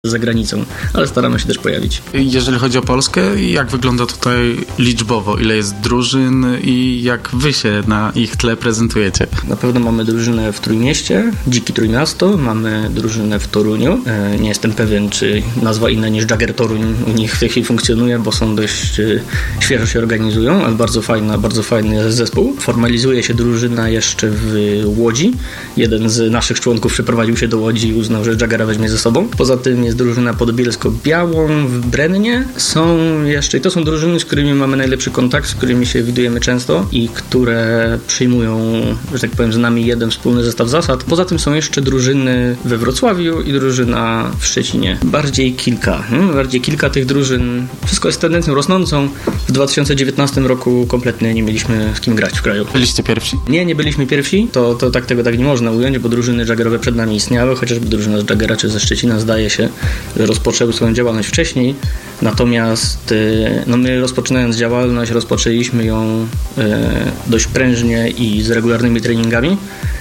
za granicą, ale staramy się też pojawić. Jeżeli chodzi o Polskę, jak wygląda tutaj liczbowo? Ile jest drużyn i jak wy się na ich tle prezentujecie? Na pewno mamy drużynę w Trójmieście, Dziki Trójmiasto, mamy drużynę w Toruniu. Nie jestem pewien, czy nazwa inna niż Jagger Toruń u nich w tej chwili funkcjonuje, bo są dość świeżo się organizują, ale bardzo fajny zespół. Formalizuje się drużyna jeszcze w Łodzi. Jeden z naszych członków przeprowadził się do Łodzi i uznał, że Jaggera weźmie ze sobą. Poza tym jest drużyna pod Bielsko-Białą w Brennie. Są jeszcze, i to są drużyny, z którymi mamy najlepszy kontakt, z którymi się widujemy często i które przyjmują, że tak powiem, z nami jeden wspólny zestaw zasad. Poza tym są jeszcze drużyny we Wrocławiu i drużyna w Szczecinie. Bardziej kilka tych drużyn. Wszystko jest tendencją rosnącą. W 2019 roku kompletnie nie mieliśmy z kim grać w kraju. Byliście pierwsi? Nie byliśmy pierwsi. Tego tak nie można ująć, bo drużyny jaggerowe przed nami istniały, chociażby drużyna z Jaggera czy ze Szczecina zdaje się, że rozpoczęły swoją działalność wcześniej. Natomiast my rozpoczynając działalność, rozpoczęliśmy ją dość prężnie i z regularnymi treningami.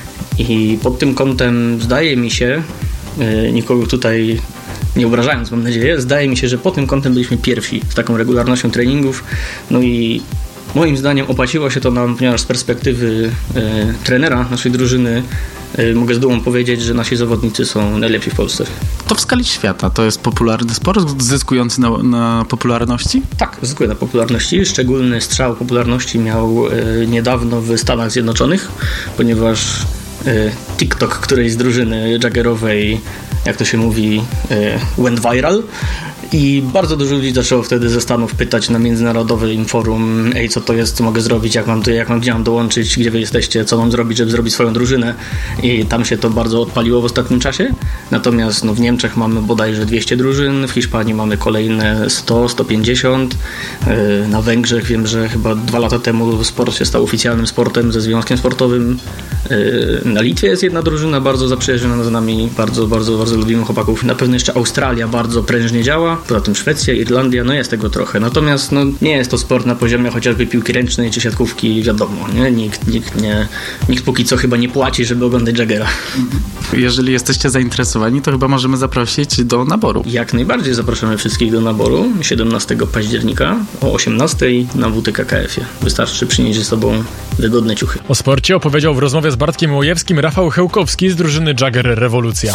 I pod tym kątem zdaje mi się, nikogo tutaj nie obrażając, mam nadzieję, zdaje mi się, że pod tym kątem byliśmy pierwsi z taką regularnością treningów. No i moim zdaniem opłaciło się to nam, ponieważ z perspektywy trenera naszej drużyny mogę z dumą powiedzieć, że nasi zawodnicy są najlepsi w Polsce. To w skali świata to jest popularny sport, zyskujący na popularności? Tak, zyskuje na popularności. Szczególny strzał popularności miał niedawno w Stanach Zjednoczonych, ponieważ TikTok którejś z drużyny jaggerowej, jak to się mówi, went viral. I bardzo dużo ludzi zaczęło wtedy ze Stanów pytać na międzynarodowym forum: co to jest, co mogę zrobić, gdzie mam dołączyć, gdzie wy jesteście, co mam zrobić, żeby zrobić swoją drużynę. I tam się to bardzo odpaliło w ostatnim czasie. Natomiast w Niemczech mamy bodajże 200 drużyn, w Hiszpanii mamy kolejne 100, 150. Na Węgrzech wiem, że chyba 2 lata temu sport się stał oficjalnym sportem ze związkiem sportowym. Na Litwie jest jedna drużyna bardzo zaprzyjaźniona z nami, bardzo lubimy chłopaków. Na pewno jeszcze Australia bardzo prężnie działa. Poza tym Szwecja, Irlandia, jest tego trochę. Natomiast nie jest to sport na poziomie chociażby piłki ręcznej czy siatkówki, wiadomo. Nie? Nikt póki co chyba nie płaci, żeby oglądać Jaggera. Jeżeli jesteście zainteresowani, to chyba możemy zaprosić do naboru. Jak najbardziej zapraszamy wszystkich do naboru 17 października o 18:00 na WTK KF-ie. Wystarczy przynieść ze sobą wygodne ciuchy. O sporcie opowiedział w rozmowie z Bartkiem Łojewskim Rafał Chełkowski z drużyny Jagger Rewolucja.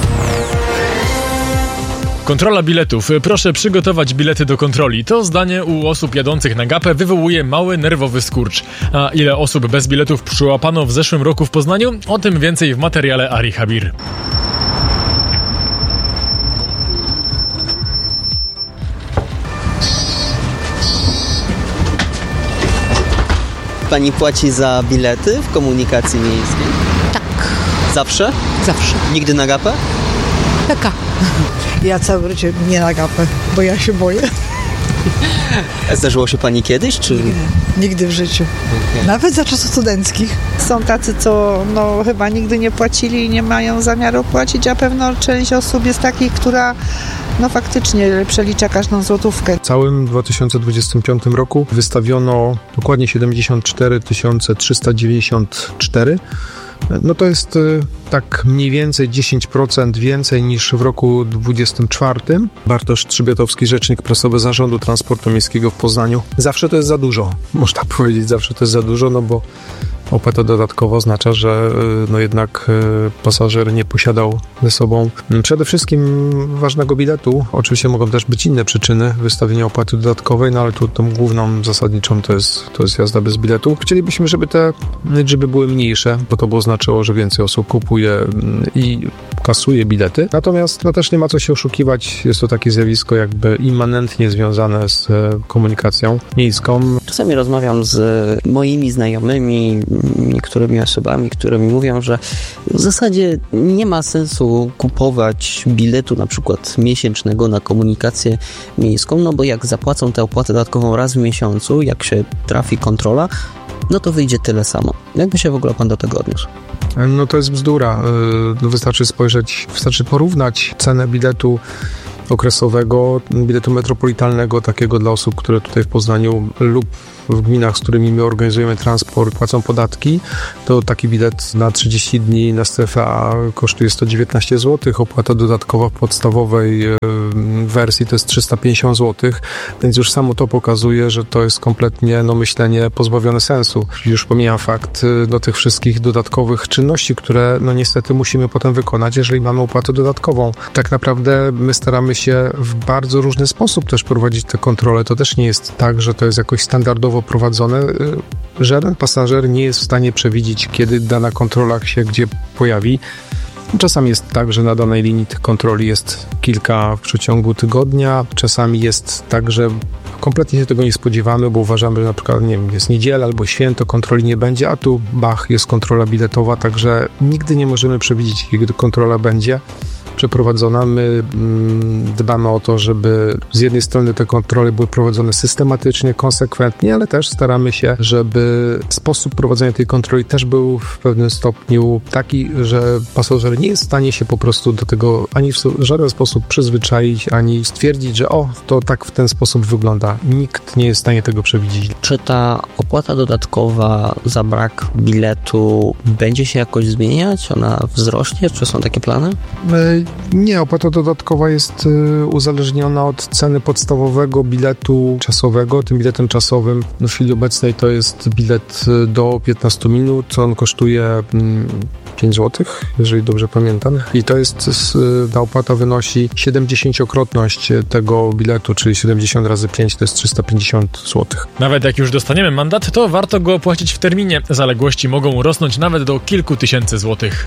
Kontrola biletów. Proszę przygotować bilety do kontroli. To zdanie u osób jadących na gapę wywołuje mały nerwowy skurcz. A ile osób bez biletów przyłapano w zeszłym roku w Poznaniu? O tym więcej w materiale Ari Habir. Pani płaci za bilety w komunikacji miejskiej? Tak. Zawsze? Zawsze. Nigdy na gapę? Taka. Ja całe życie nie na gapę, bo ja się boję. Zdarzyło się pani kiedyś, czy? Nie, nigdy w życiu. Okay. Nawet za czasów studenckich. Są tacy, co chyba nigdy nie płacili i nie mają zamiaru płacić, a pewno część osób jest takich, która faktycznie przelicza każdą złotówkę. W całym 2025 roku wystawiono dokładnie 74 394. To jest tak mniej więcej 10% więcej niż w roku 2024. Bartosz Trzybiatowski, rzecznik prasowy Zarządu Transportu Miejskiego w Poznaniu. Zawsze to jest za dużo, można powiedzieć, zawsze to jest za dużo, bo opłata dodatkowa oznacza, że jednak pasażer nie posiadał ze sobą przede wszystkim ważnego biletu. Oczywiście mogą też być inne przyczyny wystawienia opłaty dodatkowej, ale tu tą główną, zasadniczą to jest jazda bez biletu. Chcielibyśmy, żeby te liczby były mniejsze, bo to by oznaczało, że więcej osób kupuje i kasuje bilety. Natomiast też nie ma co się oszukiwać, jest to takie zjawisko jakby immanentnie związane z komunikacją miejską. Czasami rozmawiam z moimi znajomymi, niektórymi osobami, które mi mówią, że w zasadzie nie ma sensu kupować biletu na przykład miesięcznego na komunikację miejską, bo jak zapłacą tę opłatę dodatkową raz w miesiącu, jak się trafi kontrola, to wyjdzie tyle samo. Jakby się w ogóle pan do tego odniósł? To jest bzdura. Wystarczy porównać cenę biletu okresowego, biletu metropolitalnego, takiego dla osób, które tutaj w Poznaniu lub w gminach, z którymi my organizujemy transport, płacą podatki, to taki bilet na 30 dni na strefę A kosztuje 119 zł, opłata dodatkowa w podstawowej wersji to jest 350 zł, więc już samo to pokazuje, że to jest kompletnie myślenie pozbawione sensu. Już pomijam fakt tych wszystkich dodatkowych czynności, które niestety musimy potem wykonać, jeżeli mamy opłatę dodatkową. Tak naprawdę my staramy się w bardzo różny sposób też prowadzić te kontrole. To też nie jest tak, że to jest jakoś standardowo prowadzone. Żaden pasażer nie jest w stanie przewidzieć, kiedy dana kontrola się gdzie pojawi. Czasami jest tak, że na danej linii tych kontroli jest kilka w przeciągu tygodnia. Czasami jest tak, że kompletnie się tego nie spodziewamy, bo uważamy, że na przykład, jest niedziela albo święto, kontroli nie będzie, a tu jest kontrola biletowa, także nigdy nie możemy przewidzieć, kiedy kontrola będzie przeprowadzona. My dbamy o to, żeby z jednej strony te kontrole były prowadzone systematycznie, konsekwentnie, ale też staramy się, żeby sposób prowadzenia tej kontroli też był w pewnym stopniu taki, że pasażer nie jest w stanie się po prostu do tego ani w żaden sposób przyzwyczaić, ani stwierdzić, że to tak w ten sposób wygląda. Nikt nie jest w stanie tego przewidzieć. Czy ta opłata dodatkowa za brak biletu będzie się jakoś zmieniać? Ona wzrośnie? Czy są takie plany? Nie, opłata dodatkowa jest uzależniona od ceny podstawowego biletu czasowego. Tym biletem czasowym w chwili obecnej to jest bilet do 15 minut. On kosztuje 5 zł, jeżeli dobrze pamiętam. I to jest, ta opłata wynosi 70-krotność tego biletu, czyli 70 razy 5 to jest 350 zł. Nawet jak już dostaniemy mandat, to warto go opłacić w terminie. Zaległości mogą rosnąć nawet do kilku tysięcy złotych.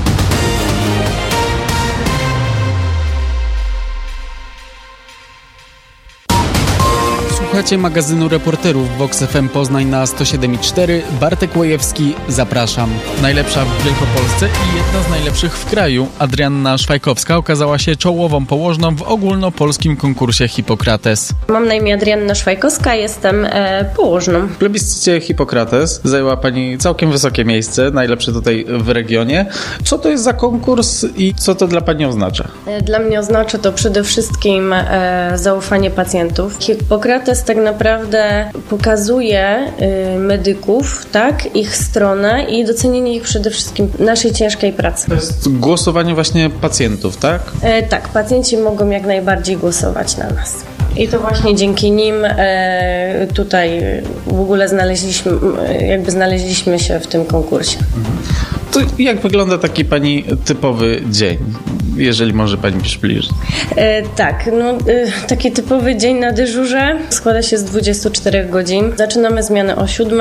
Słuchacie magazynu reporterów Vox FM Poznań na 107,4. Bartek Łojewski, zapraszam. Najlepsza w Wielkopolsce i jedna z najlepszych w kraju, Adrianna Szwajkowska, okazała się czołową położną w ogólnopolskim konkursie Hipokrates. Mam na imię Adrianna Szwajkowska, jestem położną. W plebiscycie Hipokrates zajęła Pani całkiem wysokie miejsce, najlepsze tutaj w regionie. Co to jest za konkurs i co to dla Pani oznacza? Dla mnie oznacza to przede wszystkim zaufanie pacjentów. Hipokrates tak naprawdę pokazuje medyków, tak, ich stronę i docenienie ich przede wszystkim naszej ciężkiej pracy. To jest głosowanie właśnie pacjentów, tak? Tak, pacjenci mogą jak najbardziej głosować na nas. I to właśnie dzięki nim tutaj w ogóle znaleźliśmy się w tym konkursie. To jak wygląda taki Pani typowy dzień, jeżeli może Pani przybliżyć? Tak, taki typowy dzień na dyżurze składa się z 24 godzin. Zaczynamy zmianę o 7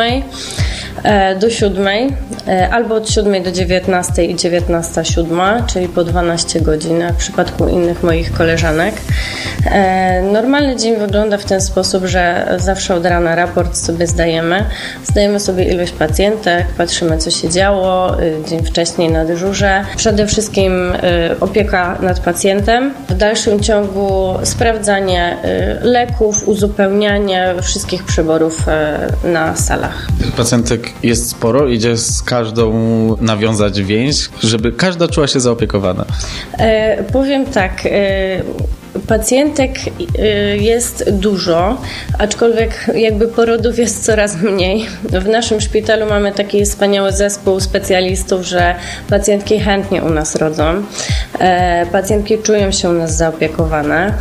do 7, albo od 7 do 19 i 19:07, czyli po 12 godzin w przypadku innych moich koleżanek. Normalny dzień wygląda w ten sposób, że zawsze od rana raport sobie zdajemy sobie ilość pacjentek, patrzymy co się działo dzień wcześniej na dyżurze. Przede wszystkim opieka nad pacjentem, w dalszym ciągu sprawdzanie leków, uzupełnianie wszystkich przyborów na salach. Pacjentek jest sporo, idzie z każdą nawiązać więź, żeby każda czuła się zaopiekowana. Powiem tak, pacjentek jest dużo, aczkolwiek jakby porodów jest coraz mniej. W naszym szpitalu mamy taki wspaniały zespół specjalistów, że pacjentki chętnie u nas rodzą. Pacjentki czują się u nas zaopiekowane.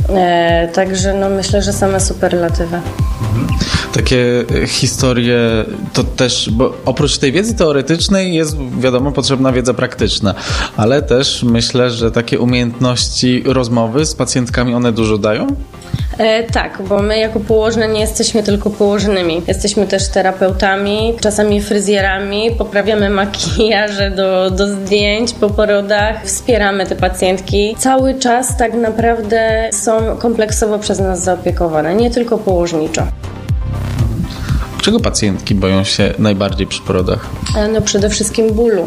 Także myślę, że same superlatywy. Takie historie to też, bo oprócz tej wiedzy teoretycznej jest, wiadomo, potrzebna wiedza praktyczna, ale też myślę, że takie umiejętności rozmowy z pacjentkami, one dużo dają? Tak, bo my jako położne nie jesteśmy tylko położnymi. Jesteśmy też terapeutami, czasami fryzjerami, poprawiamy makijaże do zdjęć po porodach, wspieramy te pacjentki. Cały czas tak naprawdę są kompleksowo przez nas zaopiekowane, nie tylko położniczo. Czego pacjentki boją się najbardziej przy porodach? Przede wszystkim bólu.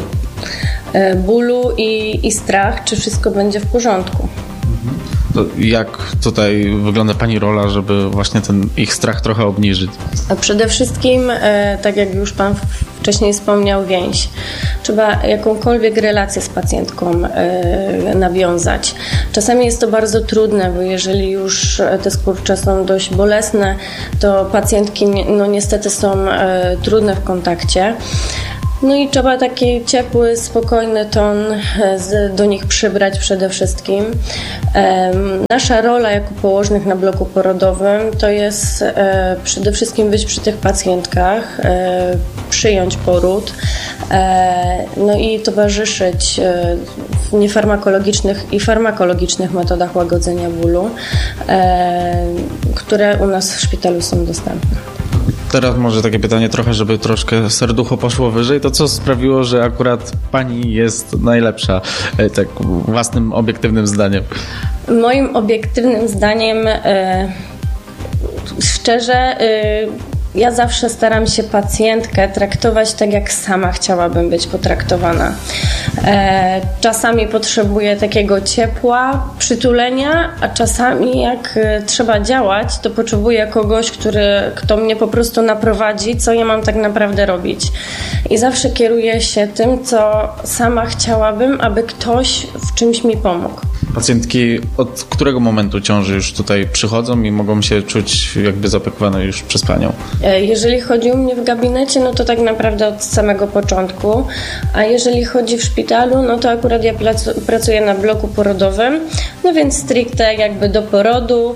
Bólu i strach, czy wszystko będzie w porządku. To jak tutaj wygląda Pani rola, żeby właśnie ten ich strach trochę obniżyć? Przede wszystkim, tak jak już Pan wcześniej wspomniał, więź. Trzeba jakąkolwiek relację z pacjentką nawiązać. Czasami jest to bardzo trudne, bo jeżeli już te skurcze są dość bolesne, to pacjentki niestety są trudne w kontakcie. No i trzeba taki ciepły, spokojny ton do nich przybrać przede wszystkim. Nasza rola jako położnych na bloku porodowym to jest przede wszystkim być przy tych pacjentkach, przyjąć poród, no i towarzyszyć w niefarmakologicznych i farmakologicznych metodach łagodzenia bólu, które u nas w szpitalu są dostępne. Teraz może takie pytanie trochę, żeby troszkę serducho poszło wyżej. To co sprawiło, że akurat pani jest najlepsza, tak własnym obiektywnym zdaniem? Moim obiektywnym zdaniem, szczerze, ja zawsze staram się pacjentkę traktować tak, jak sama chciałabym być potraktowana. Czasami potrzebuję takiego ciepła, przytulenia, a czasami jak trzeba działać, to potrzebuję kogoś, kto mnie po prostu naprowadzi, co ja mam tak naprawdę robić. I zawsze kieruję się tym, co sama chciałabym, aby ktoś w czymś mi pomógł. Pacjentki od którego momentu ciąży już tutaj przychodzą i mogą się czuć jakby zaopiekowane już przez panią? Jeżeli chodzi u mnie w gabinecie, no to tak naprawdę od samego początku, a jeżeli chodzi w szpitalu, no to akurat ja pracuję na bloku porodowym, no więc stricte jakby do porodu,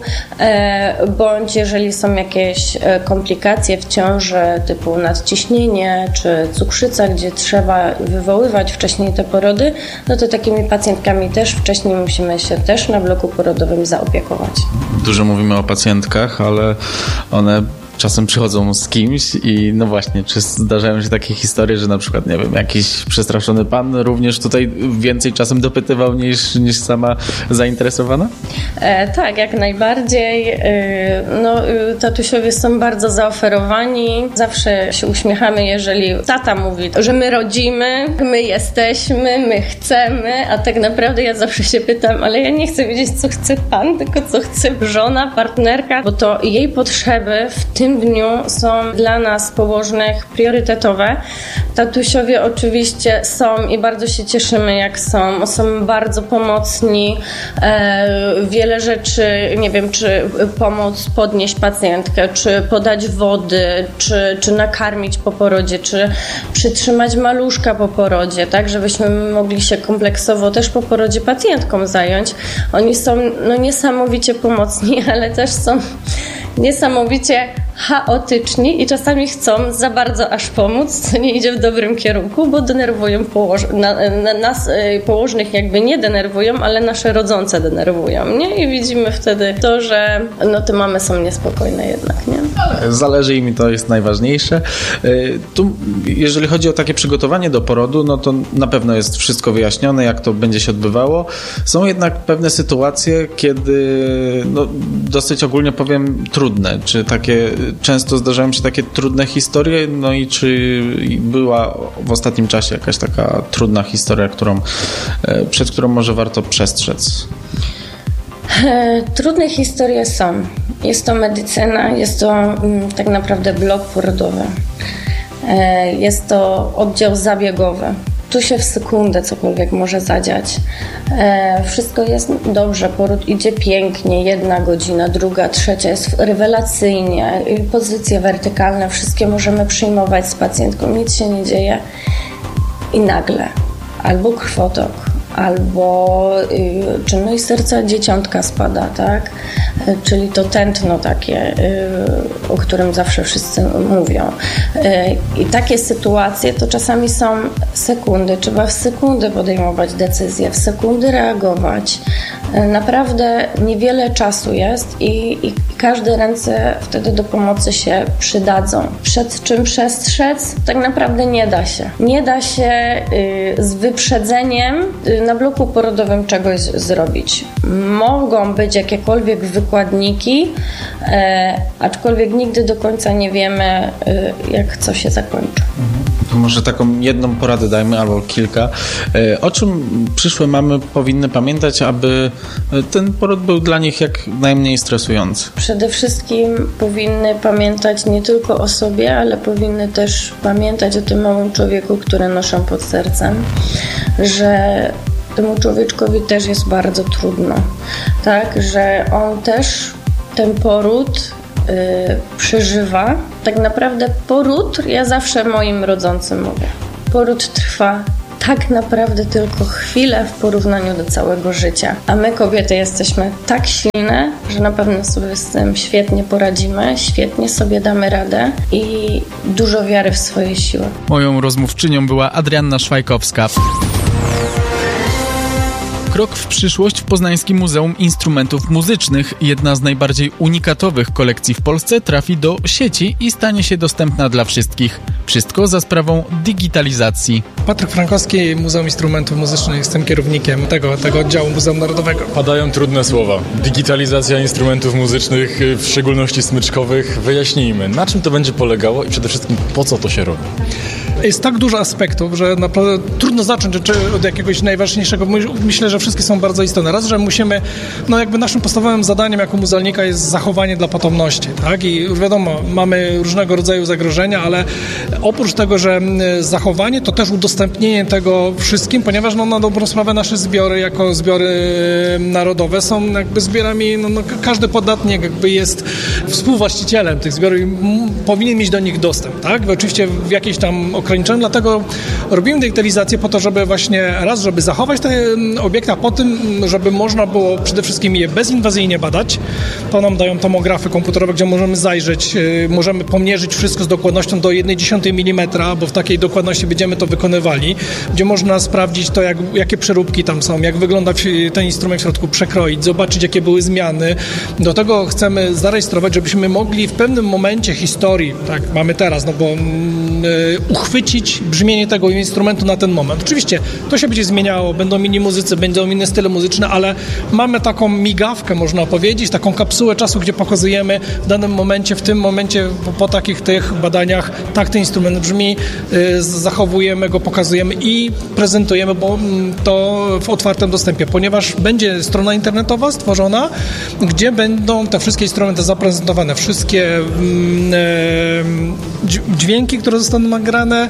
bądź jeżeli są jakieś komplikacje w ciąży typu nadciśnienie czy cukrzyca, gdzie trzeba wywoływać wcześniej te porody, no to takimi pacjentkami też wcześniej musimy się też na bloku porodowym zaopiekować. Dużo mówimy o pacjentkach, ale one czasem przychodzą z kimś i no właśnie, czy zdarzają się takie historie, że na przykład, nie wiem, jakiś przestraszony pan również tutaj więcej czasem dopytywał niż sama zainteresowana? Tak, jak najbardziej. Tatusiowie są bardzo zaoferowani. Zawsze się uśmiechamy, jeżeli tata mówi, że my rodzimy, my jesteśmy, my chcemy, a tak naprawdę ja zawsze się pytam, ale ja nie chcę wiedzieć, co chce pan, tylko co chce żona, partnerka, bo to jej potrzeby w tym dniu są dla nas położnych priorytetowe. Tatusiowie oczywiście są i bardzo się cieszymy, jak są. Są bardzo pomocni. Wiele rzeczy, nie wiem, czy pomóc podnieść pacjentkę, czy podać wody, czy nakarmić po porodzie, czy przytrzymać maluszka po porodzie, tak, żebyśmy mogli się kompleksowo też po porodzie pacjentką zająć. Oni są niesamowicie pomocni, ale też są niesamowicie chaotyczni i czasami chcą za bardzo aż pomóc, co nie idzie w dobrym kierunku, bo denerwują nas położnych, jakby nie denerwują, ale nasze rodzące denerwują, nie? I widzimy wtedy to, że te mamy są niespokojne jednak, nie? Ale zależy im i to jest najważniejsze. Tu, jeżeli chodzi o takie przygotowanie do porodu, no to na pewno jest wszystko wyjaśnione, jak to będzie się odbywało. Są jednak pewne sytuacje, kiedy, dosyć ogólnie powiem, trudne, czy takie często zdarzają się takie trudne historie, no i czy była w ostatnim czasie jakaś taka trudna historia, przed którą może warto przestrzec? Trudne historie są. Jest to medycyna, jest to tak naprawdę blok porodowy. Jest to oddział zabiegowy. Tu się w sekundę cokolwiek może zadziać. Wszystko jest dobrze, poród idzie pięknie, 1 godzina, 2, 3 jest rewelacyjnie, pozycje wertykalne, wszystkie możemy przyjmować z pacjentką, nic się nie dzieje i nagle albo krwotok, albo czynność serca dzieciątka spada, tak? Czyli to tętno takie, o którym zawsze wszyscy mówią. I takie sytuacje to czasami są sekundy. Trzeba w sekundy podejmować decyzje, w sekundy reagować. Naprawdę niewiele czasu jest i każde ręce wtedy do pomocy się przydadzą. Przed czym przestrzec? Tak naprawdę nie da się. Nie da się z wyprzedzeniem na bloku porodowym czegoś zrobić. Mogą być jakiekolwiek wykładniki, aczkolwiek nigdy do końca nie wiemy, jak co się zakończy. Może taką jedną poradę dajmy, albo kilka. O czym przyszłe mamy powinny pamiętać, aby ten poród był dla nich jak najmniej stresujący? Przede wszystkim powinny pamiętać nie tylko o sobie, ale powinny też pamiętać o tym małym człowieku, który noszą pod sercem, że temu człowieczkowi też jest bardzo trudno, tak, że on też ten poród przeżywa. Tak naprawdę poród, ja zawsze moim rodzącym mówię, poród trwa tak naprawdę tylko chwilę w porównaniu do całego życia. A my, kobiety, jesteśmy tak silne, że na pewno sobie z tym świetnie poradzimy, świetnie sobie damy radę i dużo wiary w swoje siły. Moją rozmówczynią była Adrianna Szwajkowska. Krok w przyszłość w Poznańskim Muzeum Instrumentów Muzycznych. Jedna z najbardziej unikatowych kolekcji w Polsce trafi do sieci i stanie się dostępna dla wszystkich. Wszystko za sprawą digitalizacji. Patryk Frankowski, Muzeum Instrumentów Muzycznych. Jestem kierownikiem tego oddziału Muzeum Narodowego. Padają trudne słowa. Digitalizacja instrumentów muzycznych, w szczególności smyczkowych. Wyjaśnijmy, na czym to będzie polegało i przede wszystkim po co to się robi? Jest tak dużo aspektów, że naprawdę trudno zacząć od jakiegoś najważniejszego. Myślę, że wszystkie są bardzo istotne. Raz, że musimy, jakby naszym podstawowym zadaniem jako muzealnika jest zachowanie dla potomności, tak? I już wiadomo, mamy różnego rodzaju zagrożenia, ale oprócz tego, że zachowanie, to też udostępnienie tego wszystkim, ponieważ na dobrą sprawę nasze zbiory, jako zbiory narodowe są jakby zbiorami, każdy podatnik jakby jest współwłaścicielem tych zbiorów i powinien mieć do nich dostęp, tak? Oczywiście w jakiejś tam ograniczeniu, dlatego robimy digitalizację po to, żeby właśnie żeby zachować te obiekty, a po tym, żeby można było przede wszystkim je bezinwazyjnie badać. To nam dają tomografy komputerowe, gdzie możemy zajrzeć, możemy pomierzyć wszystko z dokładnością do 1/10 mm, bo w takiej dokładności będziemy to wykonywali, gdzie można sprawdzić to, jakie przeróbki tam są, jak wygląda ten instrument w środku, przekroić, zobaczyć, jakie były zmiany. Do tego chcemy zarejestrować, żebyśmy mogli w pewnym momencie historii, tak mamy teraz, bo uchwycić brzmienie tego instrumentu na ten moment. Oczywiście to się będzie zmieniało, będą inni muzycy, będą inne style muzyczne, ale mamy taką migawkę, można powiedzieć, taką kapsułę czasu, gdzie pokazujemy w danym momencie, w tym momencie po takich tych badaniach, tak ten instrument brzmi, zachowujemy go, pokazujemy i prezentujemy, bo to w otwartym dostępie, ponieważ będzie strona internetowa stworzona, gdzie będą te wszystkie instrumenty zaprezentowane, wszystkie dźwięki, które zostaną nagrane,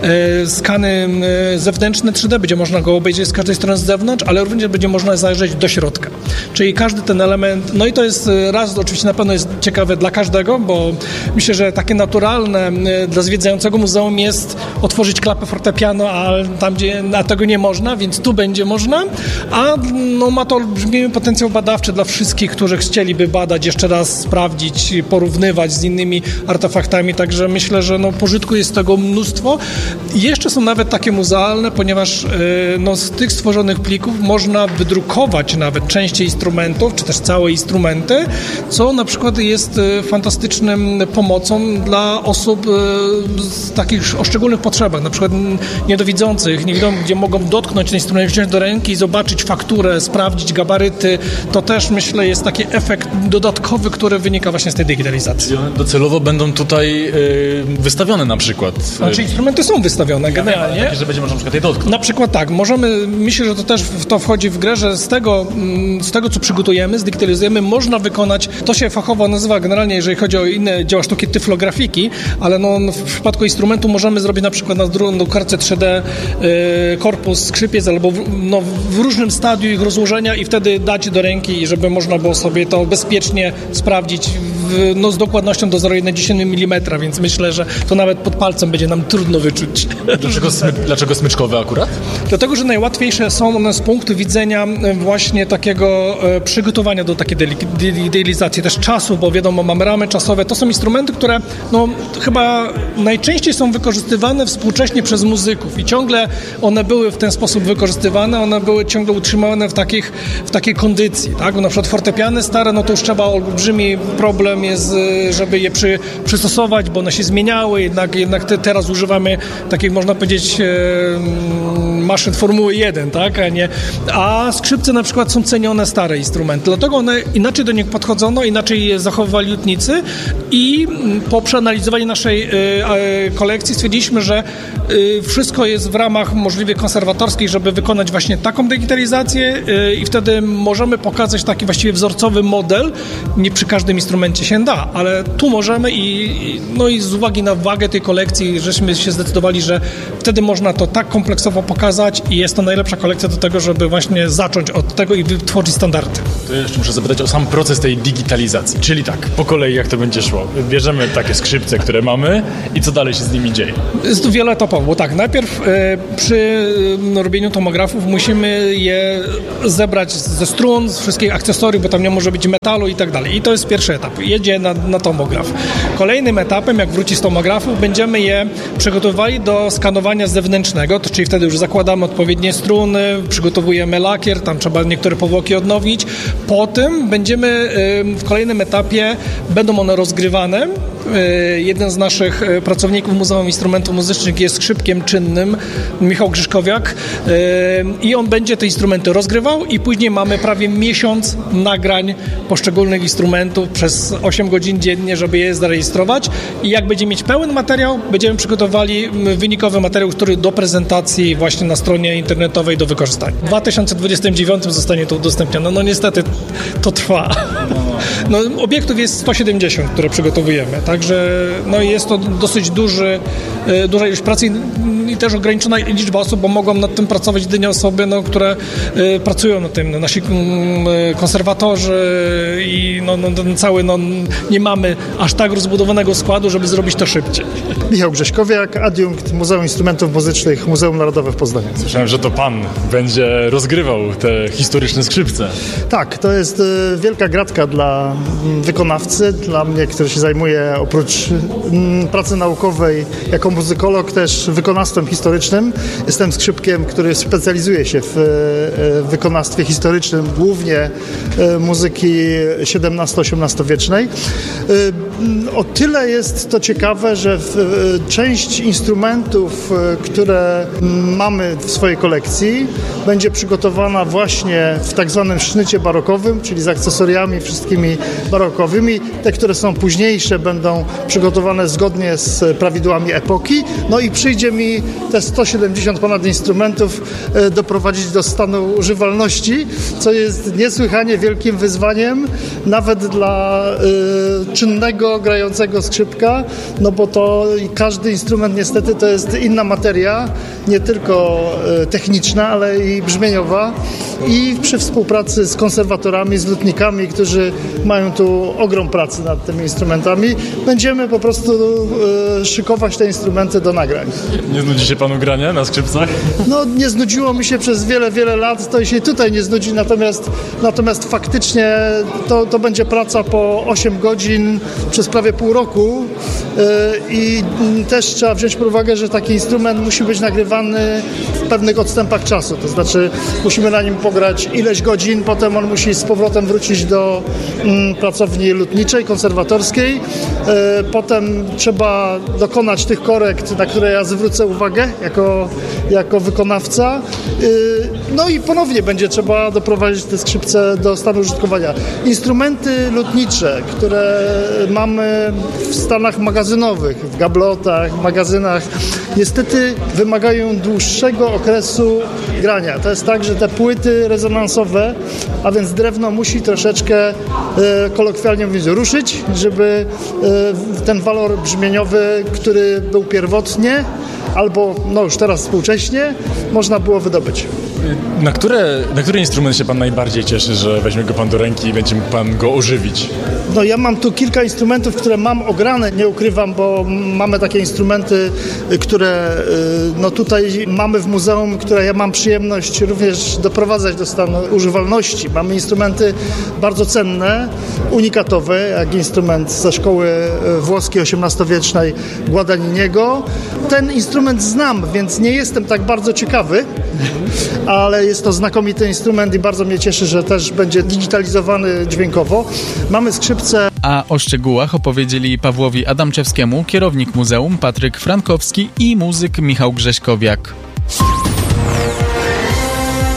skany zewnętrzne 3D, będzie można go obejrzeć z każdej strony z zewnątrz, ale również będzie można zajrzeć do środka. Czyli każdy ten element, i to jest raz, oczywiście na pewno jest ciekawe dla każdego, bo myślę, że takie naturalne dla zwiedzającego muzeum jest otworzyć klapę fortepianu, a tam, gdzie tego nie można, więc tu będzie można, a ma to olbrzymi potencjał badawczy dla wszystkich, którzy chcieliby badać, jeszcze raz sprawdzić, porównywać z innymi artefaktami, także myślę, że pożytku jest tego mnóstwo. I jeszcze są nawet takie muzealne, ponieważ z tych stworzonych plików można wydrukować nawet części instrumentów, czy też całe instrumenty, co na przykład jest fantastycznym pomocą dla osób z takich o szczególnych potrzebach, na przykład niedowidzących, gdzie mogą dotknąć ten instrument, wziąć do ręki i zobaczyć fakturę, sprawdzić gabaryty. To też, myślę, jest taki efekt dodatkowy, który wynika właśnie z tej digitalizacji. Docelowo będą tutaj wystawione na przykład. Znaczy instrumenty są wystawione generalnie. Takie, że będzie można na przykład je dotknąć. Na przykład tak, myślę, że to też wchodzi w grę, że z tego, co przygotujemy, zdigitalizujemy, można wykonać, to się fachowo nazywa generalnie, jeżeli chodzi o inne dzieła sztuki, tyflografiki, ale w przypadku instrumentu możemy zrobić na przykład na kartce 3D korpus, skrzypiec, albo w różnym stadium ich rozłożenia i wtedy dać do ręki, żeby można było sobie to bezpiecznie sprawdzić z dokładnością do 0,1 mm, więc myślę, że to nawet pod palcem będzie nam trudno wyczuć. Dlaczego smyczkowe akurat? Dlatego, że najłatwiejsze są one z punktu widzenia właśnie takiego przygotowania do takiej digitalizacji, też czasu, bo wiadomo, mamy ramy czasowe. To są instrumenty, które chyba najczęściej są wykorzystywane współcześnie przez muzyków i ciągle one były w ten sposób wykorzystywane, one były ciągle utrzymane w takiej kondycji, tak? Bo na przykład fortepiany stare, to już trzeba olbrzymi problem jest, żeby je przystosować, bo one się zmieniały, jednak teraz używamy takich, można powiedzieć, maszyn Formuły 1, tak? A skrzypce na przykład są cenione stare instrumenty, dlatego one inaczej do nich podchodzono, inaczej je zachowywali lutnicy i po przeanalizowaniu naszej kolekcji stwierdziliśmy, że że wszystko jest w ramach możliwie konserwatorskich, żeby wykonać właśnie taką digitalizację i wtedy możemy pokazać taki właściwie wzorcowy model. Nie przy każdym instrumencie się da, ale tu możemy i z uwagi na wagę tej kolekcji żeśmy się zdecydowali, że wtedy można to tak kompleksowo pokazać i jest to najlepsza kolekcja do tego, żeby właśnie zacząć od tego i wytworzyć standardy. To jeszcze muszę zapytać o sam proces tej digitalizacji, czyli tak, po kolei jak to będzie szło. Bierzemy takie skrzypce, które mamy i co dalej się z nimi dzieje? Jest to wieloetapowo, bo tak, najpierw przy robieniu tomografów musimy je zebrać ze strun, z wszystkich akcesoriów, bo tam nie może być metalu i tak dalej. I to jest pierwszy etap. Jedzie na tomograf. Kolejnym etapem, jak wróci z tomografów, będziemy je przygotowywali do skanowania zewnętrznego, czyli wtedy już zakładamy odpowiednie struny, przygotowujemy lakier, tam trzeba niektóre powłoki odnowić. Potem będziemy w kolejnym etapie, będą one rozgrywane. Jeden z naszych pracowników Muzeum Instrumentów Muzycznych jest skrzypkiem czynnym, Michał Grzyszkowiak, i on będzie te instrumenty rozgrywał i później mamy prawie miesiąc nagrań poszczególnych instrumentów przez 8 godzin dziennie, żeby je zarejestrować i jak będziemy mieć pełen materiał, będziemy przygotowali wynikowy materiał, który do prezentacji właśnie na stronie internetowej do wykorzystania. W 2029 zostanie to udostępnione. No niestety to trwa. No, obiektów jest 170, które przygotowujemy, także jest to dosyć duża ilość pracy i też ograniczona liczba osób, bo mogą nad tym pracować jedynie osoby, które pracują nad tym, nasi konserwatorzy i cały, nie mamy aż tak rozbudowanego składu, żeby zrobić to szybciej. Michał Grześkowiak, adiunkt Muzeum Instrumentów Muzycznych, Muzeum Narodowe w Poznaniu. Słyszałem, że to pan będzie rozgrywał te historyczne skrzypce. Tak, to jest wielka gratka dla wykonawcy, dla mnie, który się zajmuje oprócz pracy naukowej jako muzykolog też wykonawstwem historycznym. Jestem skrzypkiem, który specjalizuje się w wykonawstwie historycznym, głównie muzyki XVII-XVIII wiecznej. O tyle jest to ciekawe, że część instrumentów, które mamy w swojej kolekcji, będzie przygotowana właśnie w tak zwanym sznycie barokowym, czyli z akcesoriami wszystkimi barokowymi. Te, które są późniejsze, będą przygotowane zgodnie z prawidłami epoki. No i przyjdzie mi te 170 ponad instrumentów doprowadzić do stanu używalności, co jest niesłychanie wielkim wyzwaniem, nawet dla czynnego, grającego skrzypka, bo to każdy instrument niestety to jest inna materia, nie tylko techniczna, ale i brzmieniowa i przy współpracy z konserwatorami, z lutnikami, którzy mają tu ogrom pracy nad tymi instrumentami, będziemy po prostu szykować te instrumenty do nagrań. Nie znudzi się panu granie na skrzypcach? Nie znudziło mi się przez wiele lat, to się tutaj nie znudzi, natomiast faktycznie to będzie praca po 8 godzin przez prawie pół roku i też trzeba wziąć pod uwagę, że taki instrument musi być nagrywany w pewnych odstępach czasu, to znaczy musimy na nim pograć ileś godzin, potem on musi z powrotem wrócić do pracowni lutniczej, konserwatorskiej, potem trzeba dokonać tych korekt, na które ja zwrócę uwagę jako wykonawca, i ponownie będzie trzeba doprowadzić te skrzypce do stanu użytkowania. Instrumenty lutnicze, które mamy w stanach magazynowych, w gablotach, magazynach, niestety wymagają dłuższego okresu grania. To jest tak, że te płyty rezonansowe, a więc drewno musi troszeczkę, kolokwialnie mówiąc, ruszyć, żeby ten walor brzmieniowy, który był pierwotnie, albo już teraz współcześnie, można było wydobyć. Na który instrument się pan najbardziej cieszy, że weźmie go pan do ręki i będzie mógł pan go ożywić? Ja mam tu kilka instrumentów, które mam ograne, nie ukrywam, bo mamy takie instrumenty, które tutaj mamy w muzeum, które ja mam przyjemność również doprowadzać do stanu używalności. Mamy instrumenty bardzo cenne, unikatowe, jak instrument ze szkoły włoskiej XVIII-wiecznej Guadagniniego. Ten instrument znam, więc nie jestem tak bardzo ciekawy, ale jest to znakomity instrument i bardzo mnie cieszy, że też będzie digitalizowany dźwiękowo. Mamy skrzypce. A o szczegółach opowiedzieli Pawłowi Adamczewskiemu kierownik muzeum Patryk Frankowski i muzyk Michał Grześkowiak.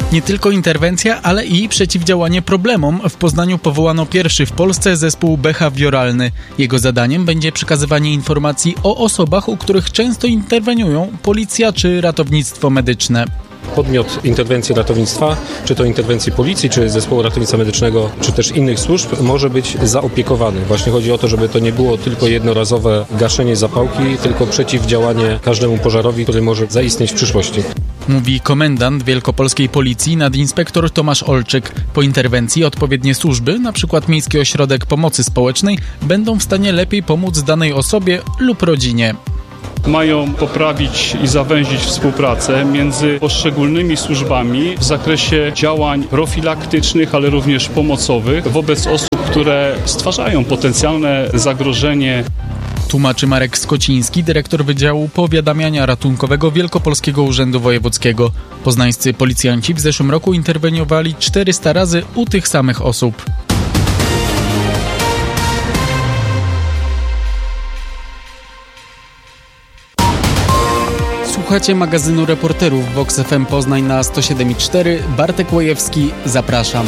Nie tylko interwencja, ale i przeciwdziałanie problemom. W Poznaniu powołano pierwszy w Polsce zespół behawioralny. Jego zadaniem będzie przekazywanie informacji o osobach, u których często interweniują policja czy ratownictwo medyczne. Podmiot interwencji ratownictwa, czy to interwencji policji, czy zespołu ratownictwa medycznego, czy też innych służb może być zaopiekowany. Właśnie chodzi o to, żeby to nie było tylko jednorazowe gaszenie zapałki, tylko przeciwdziałanie każdemu pożarowi, który może zaistnieć w przyszłości. Mówi komendant wielkopolskiej policji nadinspektor Tomasz Olczyk. Po interwencji odpowiednie służby, np. Miejski Ośrodek Pomocy Społecznej, będą w stanie lepiej pomóc danej osobie lub rodzinie. Mają poprawić i zawęzić współpracę między poszczególnymi służbami w zakresie działań profilaktycznych, ale również pomocowych wobec osób, które stwarzają potencjalne zagrożenie. Tłumaczy Marek Skociński, dyrektor Wydziału Powiadamiania Ratunkowego Wielkopolskiego Urzędu Wojewódzkiego. Poznańscy policjanci w zeszłym roku interweniowali 400 razy u tych samych osób. Słuchacie magazynu Reporterów Vox FM Poznań na 107,4. Bartek Łojewski, zapraszam.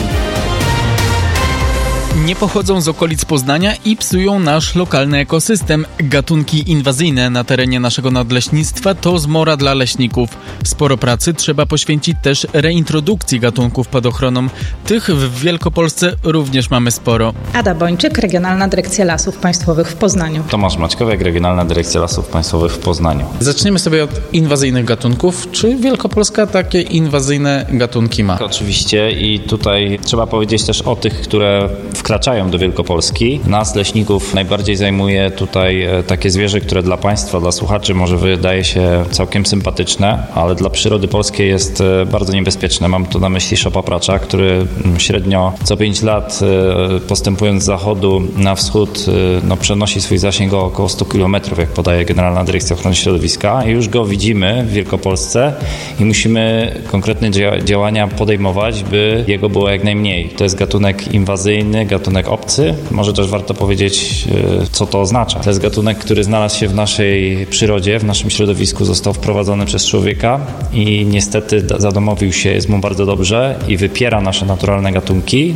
Nie pochodzą z okolic Poznania i psują nasz lokalny ekosystem. Gatunki inwazyjne na terenie naszego nadleśnictwa to zmora dla leśników. Sporo pracy trzeba poświęcić też reintrodukcji gatunków pod ochroną. Tych w Wielkopolsce również mamy sporo. Ada Bończyk, Regionalna Dyrekcja Lasów Państwowych w Poznaniu. Tomasz Maćkowiak, Regionalna Dyrekcja Lasów Państwowych w Poznaniu. Zaczniemy sobie od inwazyjnych gatunków. Czy Wielkopolska takie inwazyjne gatunki ma? Oczywiście i tutaj trzeba powiedzieć też o tych, które wkraczają do Wielkopolski. Nas, leśników, najbardziej zajmuje tutaj takie zwierzę, które dla Państwa, dla słuchaczy może wydaje się całkiem sympatyczne, ale dla przyrody polskiej jest bardzo niebezpieczne. Mam tu na myśli szopapracza, który średnio co 5 lat postępując z zachodu na wschód przenosi swój zasięg o około 100 km, jak podaje Generalna Dyrekcja Ochrony Środowiska. I już go widzimy w Wielkopolsce i musimy konkretne działania podejmować, by jego było jak najmniej. To jest gatunek inwazyjny, gatunek obcy. Może też warto powiedzieć, co to oznacza. To jest gatunek, który znalazł się w naszej przyrodzie, w naszym środowisku, został wprowadzony przez człowieka i niestety zadomowił się, jest mu bardzo dobrze i wypiera nasze naturalne gatunki.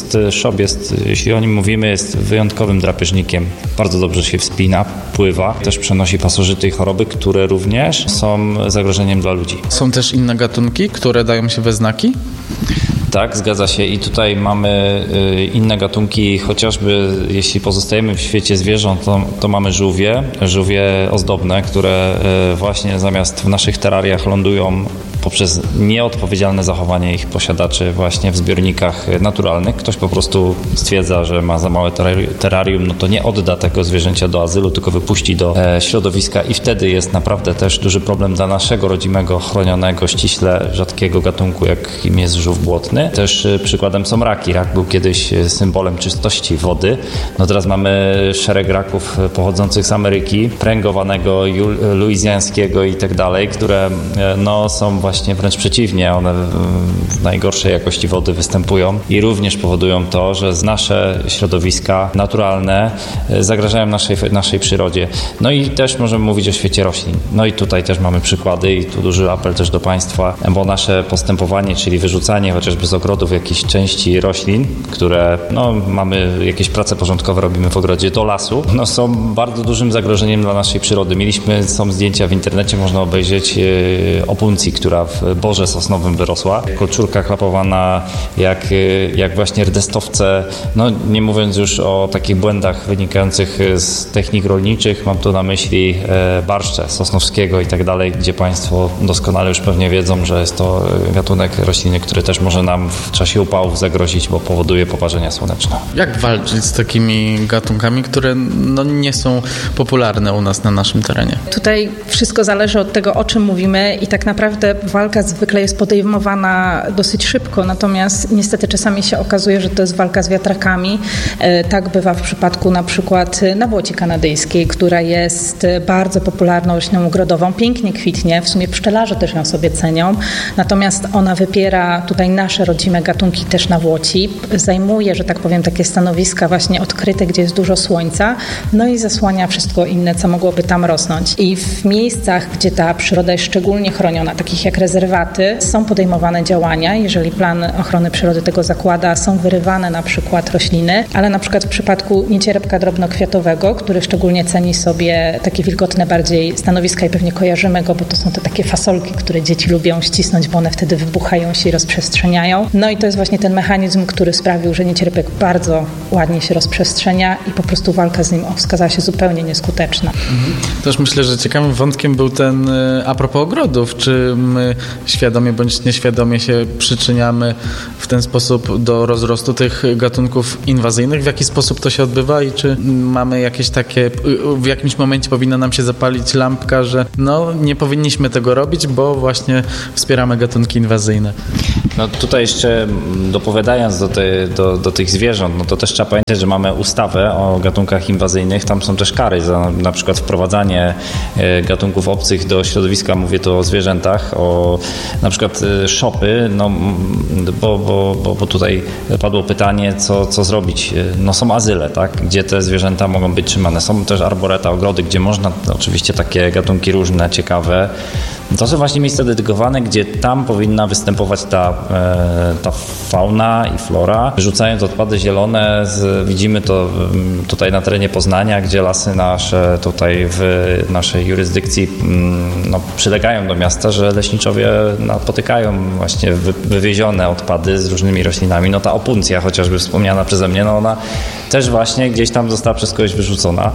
Jeśli o nim mówimy, jest wyjątkowym drapieżnikiem. Bardzo dobrze się wspina, pływa. Też przenosi pasożyty i choroby, które również są zagrożeniem dla ludzi. Są też inne gatunki, które dają się we znaki? Tak, zgadza się i tutaj mamy inne gatunki, chociażby jeśli pozostajemy w świecie zwierząt, to mamy żółwie ozdobne, które właśnie zamiast w naszych terrariach lądują poprzez nieodpowiedzialne zachowanie ich posiadaczy właśnie w zbiornikach naturalnych. Ktoś po prostu stwierdza, że ma za małe terrarium, no to nie odda tego zwierzęcia do azylu, tylko wypuści do środowiska i wtedy jest naprawdę też duży problem dla naszego rodzimego, chronionego, ściśle rzadkiego gatunku, jakim jest żółw błotny. Też przykładem są raki. Rak był kiedyś symbolem czystości wody. No teraz mamy szereg raków pochodzących z Ameryki, pręgowanego, luizjańskiego i tak dalej, które są właśnie wręcz przeciwnie. One w najgorszej jakości wody występują i również powodują to, że nasze środowiska naturalne zagrażają naszej przyrodzie. No i też możemy mówić o świecie roślin. No i tutaj też mamy przykłady i tu duży apel też do Państwa, bo nasze postępowanie, czyli wyrzucanie chociażby z ogrodów jakichś części roślin, które mamy jakieś prace porządkowe, robimy w ogrodzie, do lasu, są bardzo dużym zagrożeniem dla naszej przyrody. Są zdjęcia w internecie, można obejrzeć opuncji, która w borze sosnowym wyrosła. Kolczurka chlapowana, jak właśnie rdestowce, nie mówiąc już o takich błędach wynikających z technik rolniczych, mam tu na myśli barszcze Sosnowskiego i tak dalej, gdzie Państwo doskonale już pewnie wiedzą, że jest to gatunek rośliny, który też może nam w czasie upałów zagrozić, bo powoduje poparzenia słoneczne. Jak walczyć z takimi gatunkami, które nie są popularne u nas na naszym terenie? Tutaj wszystko zależy od tego, o czym mówimy i tak naprawdę walka zwykle jest podejmowana dosyć szybko, natomiast niestety czasami się okazuje, że to jest walka z wiatrakami. Tak bywa w przypadku na przykład nawłoci kanadyjskiej, która jest bardzo popularną rośliną ogrodową, pięknie kwitnie, w sumie pszczelarze też ją sobie cenią, natomiast ona wypiera tutaj nasze rodzime gatunki też nawłoci, zajmuje, że tak powiem, takie stanowiska właśnie odkryte, gdzie jest dużo słońca, i zasłania wszystko inne, co mogłoby tam rosnąć. I w miejscach, gdzie ta przyroda jest szczególnie chroniona, takich jak rezerwaty, są podejmowane działania, jeżeli plan ochrony przyrody tego zakłada, są wyrywane na przykład rośliny, ale na przykład w przypadku niecierpka drobnokwiatowego, który szczególnie ceni sobie takie wilgotne bardziej stanowiska i pewnie kojarzymy go, bo to są te takie fasolki, które dzieci lubią ścisnąć, bo one wtedy wybuchają się i rozprzestrzeniają. No i to jest właśnie ten mechanizm, który sprawił, że niecierpek bardzo ładnie się rozprzestrzenia i po prostu walka z nim okazała się zupełnie nieskuteczna. Też myślę, że ciekawym wątkiem był ten a propos ogrodów. Czy my świadomie bądź nieświadomie się przyczyniamy w ten sposób do rozrostu tych gatunków inwazyjnych? W jaki sposób to się odbywa i czy mamy jakieś takie, w jakimś momencie powinna nam się zapalić lampka, że nie powinniśmy tego robić, bo właśnie wspieramy gatunki inwazyjne? No tutaj jeszcze dopowiadając do tych zwierząt, no to też trzeba pamiętać, że mamy ustawę o gatunkach inwazyjnych, tam są też kary za na przykład wprowadzanie gatunków obcych do środowiska, mówię tu o zwierzętach, o na przykład szopy, bo tutaj padło pytanie, co zrobić. No są azyle, tak, gdzie te zwierzęta mogą być trzymane. Są też arboreta, ogrody, gdzie można oczywiście takie gatunki różne, ciekawe. To są właśnie miejsca dedykowane, gdzie tam powinna występować ta fauna i flora. Wyrzucając odpady zielone, widzimy to tutaj na terenie Poznania, gdzie lasy nasze tutaj w naszej jurysdykcji przylegają do miasta, że leśniczowie napotykają właśnie wywiezione odpady z różnymi roślinami. No ta opuncja chociażby wspomniana przeze mnie, ona też właśnie gdzieś tam została przez kogoś wyrzucona.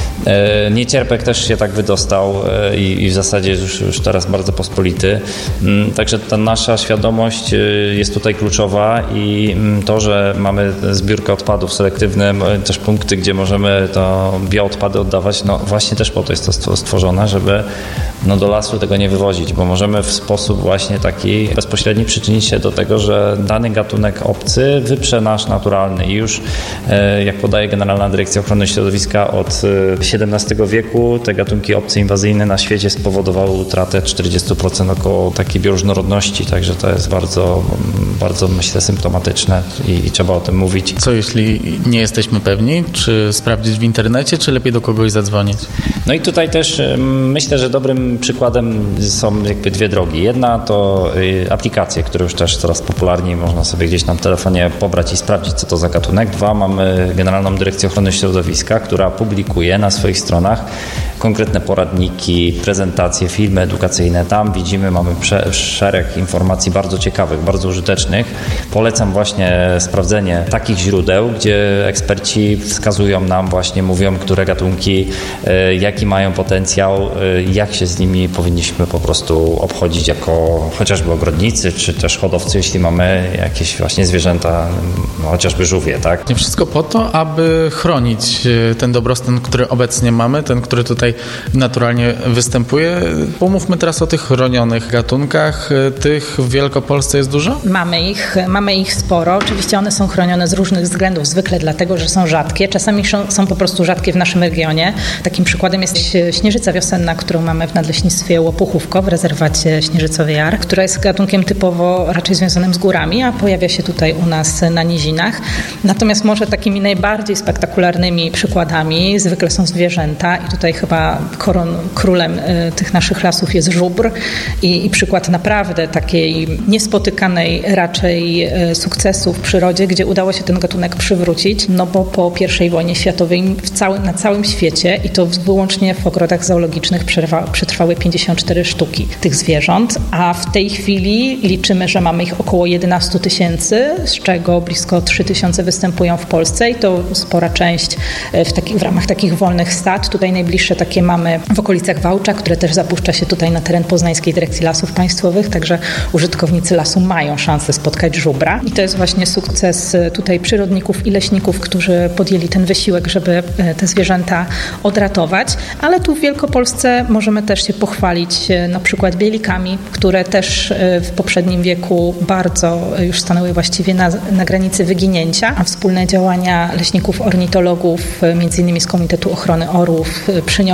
Niecierpek też się tak wydostał i w zasadzie już teraz bardzo pospolity. Także ta nasza świadomość jest tutaj kluczowa i to, że mamy zbiórkę odpadów selektywne, też punkty, gdzie możemy to bioodpady oddawać, właśnie też po to jest to stworzone, żeby do lasu tego nie wywozić, bo możemy w sposób właśnie taki bezpośredni przyczynić się do tego, że dany gatunek obcy wyprze nasz naturalny i już jak podaje Generalna Dyrekcja Ochrony Środowiska, od XVII wieku te gatunki obce inwazyjne na świecie spowodowały utratę 40% około takiej bioróżnorodności, także to jest bardzo, bardzo myślę symptomatyczne i trzeba o tym mówić. Co jeśli nie jesteśmy pewni? Czy sprawdzić w internecie, czy lepiej do kogoś zadzwonić? No i tutaj też myślę, że dobrym przykładem są jakby dwie drogi. Jedna to aplikacje, które już też coraz popularniej można sobie gdzieś na telefonie pobrać i sprawdzić, co to za gatunek. Dwa, mamy Generalną Dyrekcję Ochrony Środowiska, która publikuje na swoich stronach konkretne poradniki, prezentacje, filmy edukacyjne. Tam widzimy, mamy szereg informacji bardzo ciekawych, bardzo użytecznych. Polecam właśnie sprawdzenie takich źródeł, gdzie eksperci wskazują nam właśnie, mówią, które gatunki, jaki mają potencjał, jak się z nimi powinniśmy po prostu obchodzić jako chociażby ogrodnicy, czy też hodowcy, jeśli mamy jakieś właśnie zwierzęta, chociażby żółwie, tak? Nie wszystko po to, aby chronić ten dobrostan, który obecnie mamy, ten, który tutaj naturalnie występuje. Pomówmy teraz o tych chronionych gatunkach. Tych w Wielkopolsce jest dużo? Mamy ich sporo. Oczywiście one są chronione z różnych względów, zwykle dlatego, że są rzadkie. Czasami są po prostu rzadkie w naszym regionie. Takim przykładem jest śnieżyca wiosenna, którą mamy w Nadleśnictwie Łopuchówko w rezerwacie Śnieżycowy Jar, która jest gatunkiem typowo raczej związanym z górami, a pojawia się tutaj u nas na nizinach. Natomiast może takimi najbardziej spektakularnymi przykładami zwykle są zwierzęta i tutaj chyba królem tych naszych lasów jest żubr i przykład naprawdę takiej niespotykanej raczej sukcesu w przyrodzie, gdzie udało się ten gatunek przywrócić, bo po I wojnie światowej na całym świecie i to wyłącznie w ogrodach zoologicznych przetrwały 54 sztuki tych zwierząt, a w tej chwili liczymy, że mamy ich około 11 000, z czego blisko 3 000 występują w Polsce i to spora część w ramach takich wolnych stad. Tutaj najbliższe takie mamy w okolicach Wałcza, które też zapuszcza się tutaj na teren Poznańskiej Dyrekcji Lasów Państwowych, także użytkownicy lasu mają szansę spotkać żubra. I to jest właśnie sukces tutaj przyrodników i leśników, którzy podjęli ten wysiłek, żeby te zwierzęta odratować, ale tu w Wielkopolsce możemy też się pochwalić na przykład bielikami, które też w poprzednim wieku bardzo już stanęły właściwie na granicy wyginięcia, a wspólne działania leśników ornitologów, między innymi z Komitetu Ochrony Orłów, przyniosły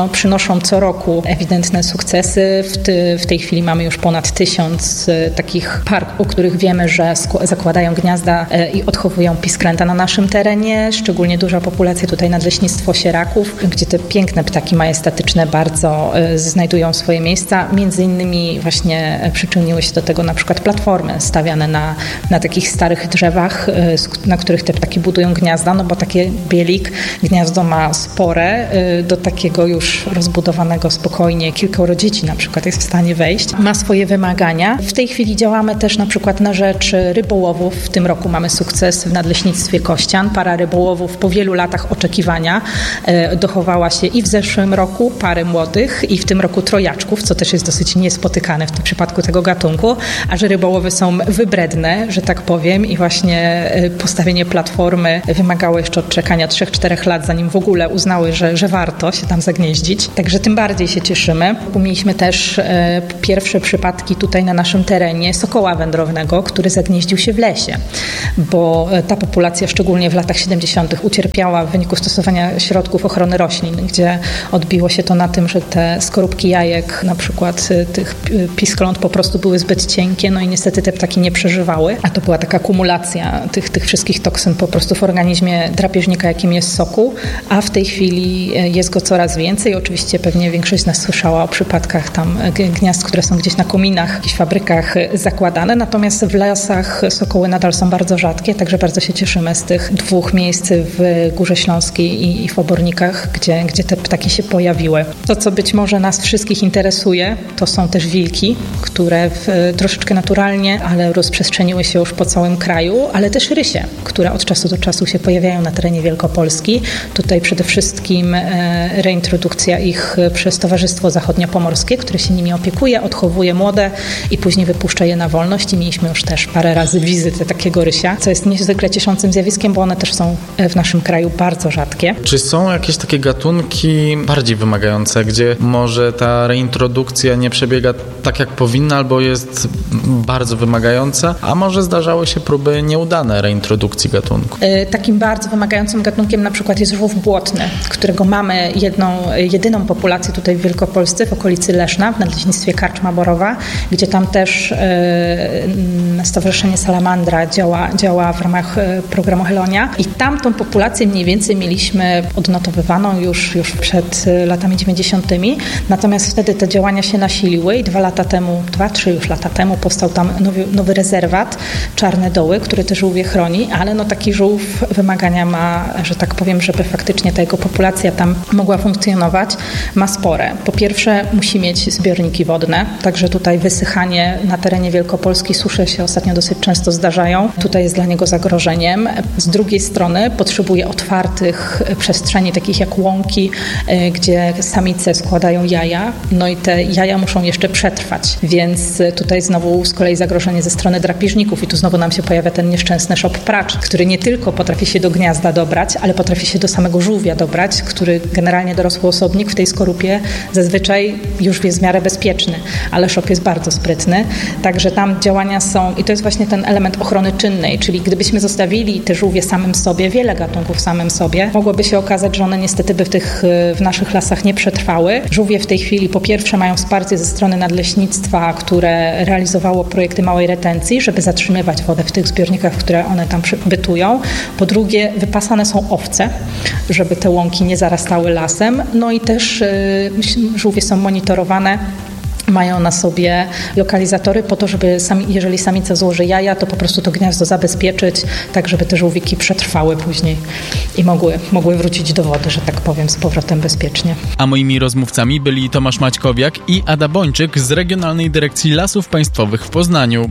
średnio, przynoszą co roku ewidentne sukcesy. W tej chwili mamy już ponad 1000 takich par, u których wiemy, że zakładają gniazda i odchowują pisklęta na naszym terenie. Szczególnie duża populacja tutaj nadleśnictwo sieraków, gdzie te piękne ptaki majestatyczne bardzo znajdują swoje miejsca. Między innymi właśnie przyczyniły się do tego na przykład platformy stawiane na takich starych drzewach, na których te ptaki budują gniazda, no bo takie bielik gniazdo ma spore, do takiego już rozbudowanego spokojnie kilkoro dzieci na przykład jest w stanie wejść. Ma swoje wymagania. W tej chwili działamy też na przykład na rzecz rybołowów. W tym roku mamy sukces w nadleśnictwie Kościan. Para rybołowów po wielu latach oczekiwania dochowała się i w zeszłym roku pary młodych i w tym roku trojaczków, co też jest dosyć niespotykane w tym przypadku tego gatunku, a że rybołowy są wybredne, że tak powiem, i właśnie postawienie platformy wymagało jeszcze odczekania 3-4 lat, zanim w ogóle uznały, że warto się tam zagnieździć. Także tym bardziej się cieszymy. Mieliśmy też pierwsze przypadki tutaj na naszym terenie sokoła wędrownego, który zagnieździł się w lesie, bo ta populacja szczególnie w latach 70. ucierpiała w wyniku stosowania środków ochrony roślin, gdzie odbiło się to na tym, że te skorupki jajek, na przykład tych piskląt po prostu były zbyt cienkie, no i niestety te ptaki nie przeżywały, a to była taka kumulacja tych wszystkich toksyn po prostu w organizmie drapieżnika, jakim jest soku, a w tej chwili jest go coraz więcej. Oczywiście pewnie większość z nas słyszała o przypadkach tam gniazd, które są gdzieś na kominach, w jakichś fabrykach zakładane, natomiast w lasach sokoły nadal są bardzo rzadkie, także bardzo się cieszymy z tych 2 miejsc w Górze Śląskiej i w Obornikach, gdzie te ptaki się pojawiły. To, co być może nas wszystkich interesuje, to są też wilki, które troszeczkę naturalnie, ale rozprzestrzeniły się już po całym kraju, ale też rysie, które od czasu do czasu się pojawiają na terenie Wielkopolski. Tutaj przede wszystkim reintrodukcja ich przez Towarzystwo Zachodniopomorskie, które się nimi opiekuje, odchowuje młode i później wypuszcza je na wolność i mieliśmy już też parę razy wizytę takiego rysia, co jest niezwykle cieszącym zjawiskiem, bo one też są w naszym kraju bardzo rzadkie. Czy są jakieś takie gatunki bardziej wymagające, gdzie może ta reintrodukcja nie przebiega tak jak powinna albo jest bardzo wymagająca, a może zdarzały się próby nieudane reintrodukcji gatunku? Takim bardzo wymagającym gatunkiem na przykład jest żółw błotny, którego mamy jedyną populację tutaj w Wielkopolsce, w okolicy Leszna, w nadleśnictwie Karczma Borowa, gdzie tam też Stowarzyszenie Salamandra działa w ramach programu Helonia i tam tą populację mniej więcej mieliśmy odnotowywaną już przed latami 90. Natomiast wtedy te działania się nasiliły i 2-3 już lata temu powstał tam nowy rezerwat Czarne Doły, który te żółwie chroni, ale no taki żółw wymagania ma, że tak powiem, żeby faktycznie ta jego populacja tam mogła funkcjonować, ma spore. Po pierwsze musi mieć zbiorniki wodne, także tutaj wysychanie na terenie Wielkopolski, susze się ostatnio dosyć często zdarzają. Tutaj jest dla niego zagrożeniem. Z drugiej strony potrzebuje otwartych przestrzeni, takich jak łąki, gdzie samice składają jaja, no i te jaja muszą jeszcze przetrwać, więc tutaj znowu z kolei zagrożenie ze strony drapieżników i tu znowu nam się pojawia ten nieszczęsny szop-pracz, który nie tylko potrafi się do gniazda dobrać, ale potrafi się do samego żółwia dobrać, który generalnie dorosły osobnik w tej skorupie zazwyczaj już jest w miarę bezpieczny, ale szop jest bardzo sprytny, także tam działania są i to jest właśnie ten element ochrony czynnej, czyli gdybyśmy zostawili te żółwie samym sobie, wiele gatunków samym sobie, mogłoby się okazać, że one niestety by w naszych lasach nie przetrwały. Żółwie w tej chwili po pierwsze mają wsparcie ze strony nadleśnictwa, które realizowało projekty małej retencji, żeby zatrzymywać wodę w tych zbiornikach, w które one tam bytują. Po drugie, wypasane są owce, żeby te łąki nie zarastały lasem. No i też żółwie są monitorowane, mają na sobie lokalizatory po to, żeby jeżeli samica złoży jaja, to po prostu to gniazdo zabezpieczyć, tak żeby te żółwiki przetrwały później i mogły wrócić do wody, że tak powiem, z powrotem bezpiecznie. A moimi rozmówcami byli Tomasz Maćkowiak i Ada Bończyk z Regionalnej Dyrekcji Lasów Państwowych w Poznaniu.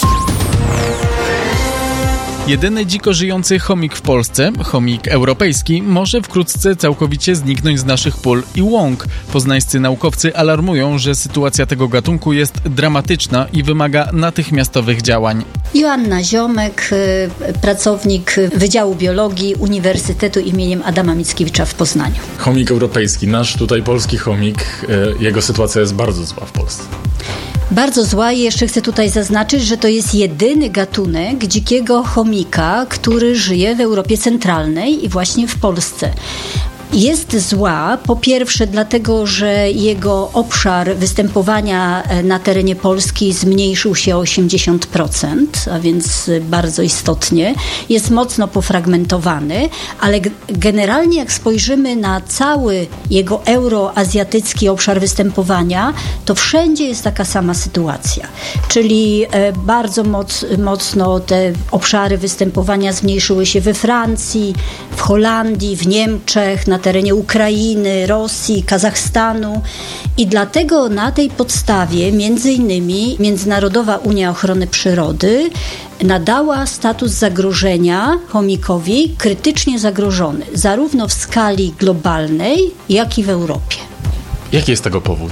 Jedyny dziko żyjący chomik w Polsce, chomik europejski, może wkrótce całkowicie zniknąć z naszych pól i łąk. Poznańscy naukowcy alarmują, że sytuacja tego gatunku jest dramatyczna i wymaga natychmiastowych działań. Joanna Ziomek, pracownik Wydziału Biologii Uniwersytetu im. Adama Mickiewicza w Poznaniu. Chomik europejski, nasz tutaj polski chomik, jego sytuacja jest bardzo zła w Polsce. Bardzo zła i jeszcze chcę tutaj zaznaczyć, że to jest jedyny gatunek dzikiego chomika, który żyje w Europie Centralnej i właśnie w Polsce. Jest zła, po pierwsze dlatego, że jego obszar występowania na terenie Polski zmniejszył się o 80%, a więc bardzo istotnie. Jest mocno pofragmentowany, ale generalnie jak spojrzymy na cały jego euroazjatycki obszar występowania, to wszędzie jest taka sama sytuacja. Czyli bardzo mocno te obszary występowania zmniejszyły się we Francji, w Holandii, w Niemczech, na terenie Ukrainy, Rosji, Kazachstanu i dlatego na tej podstawie między innymi Międzynarodowa Unia Ochrony Przyrody nadała status zagrożenia chomikowi krytycznie zagrożony, zarówno w skali globalnej, jak i w Europie. Jaki jest tego powód?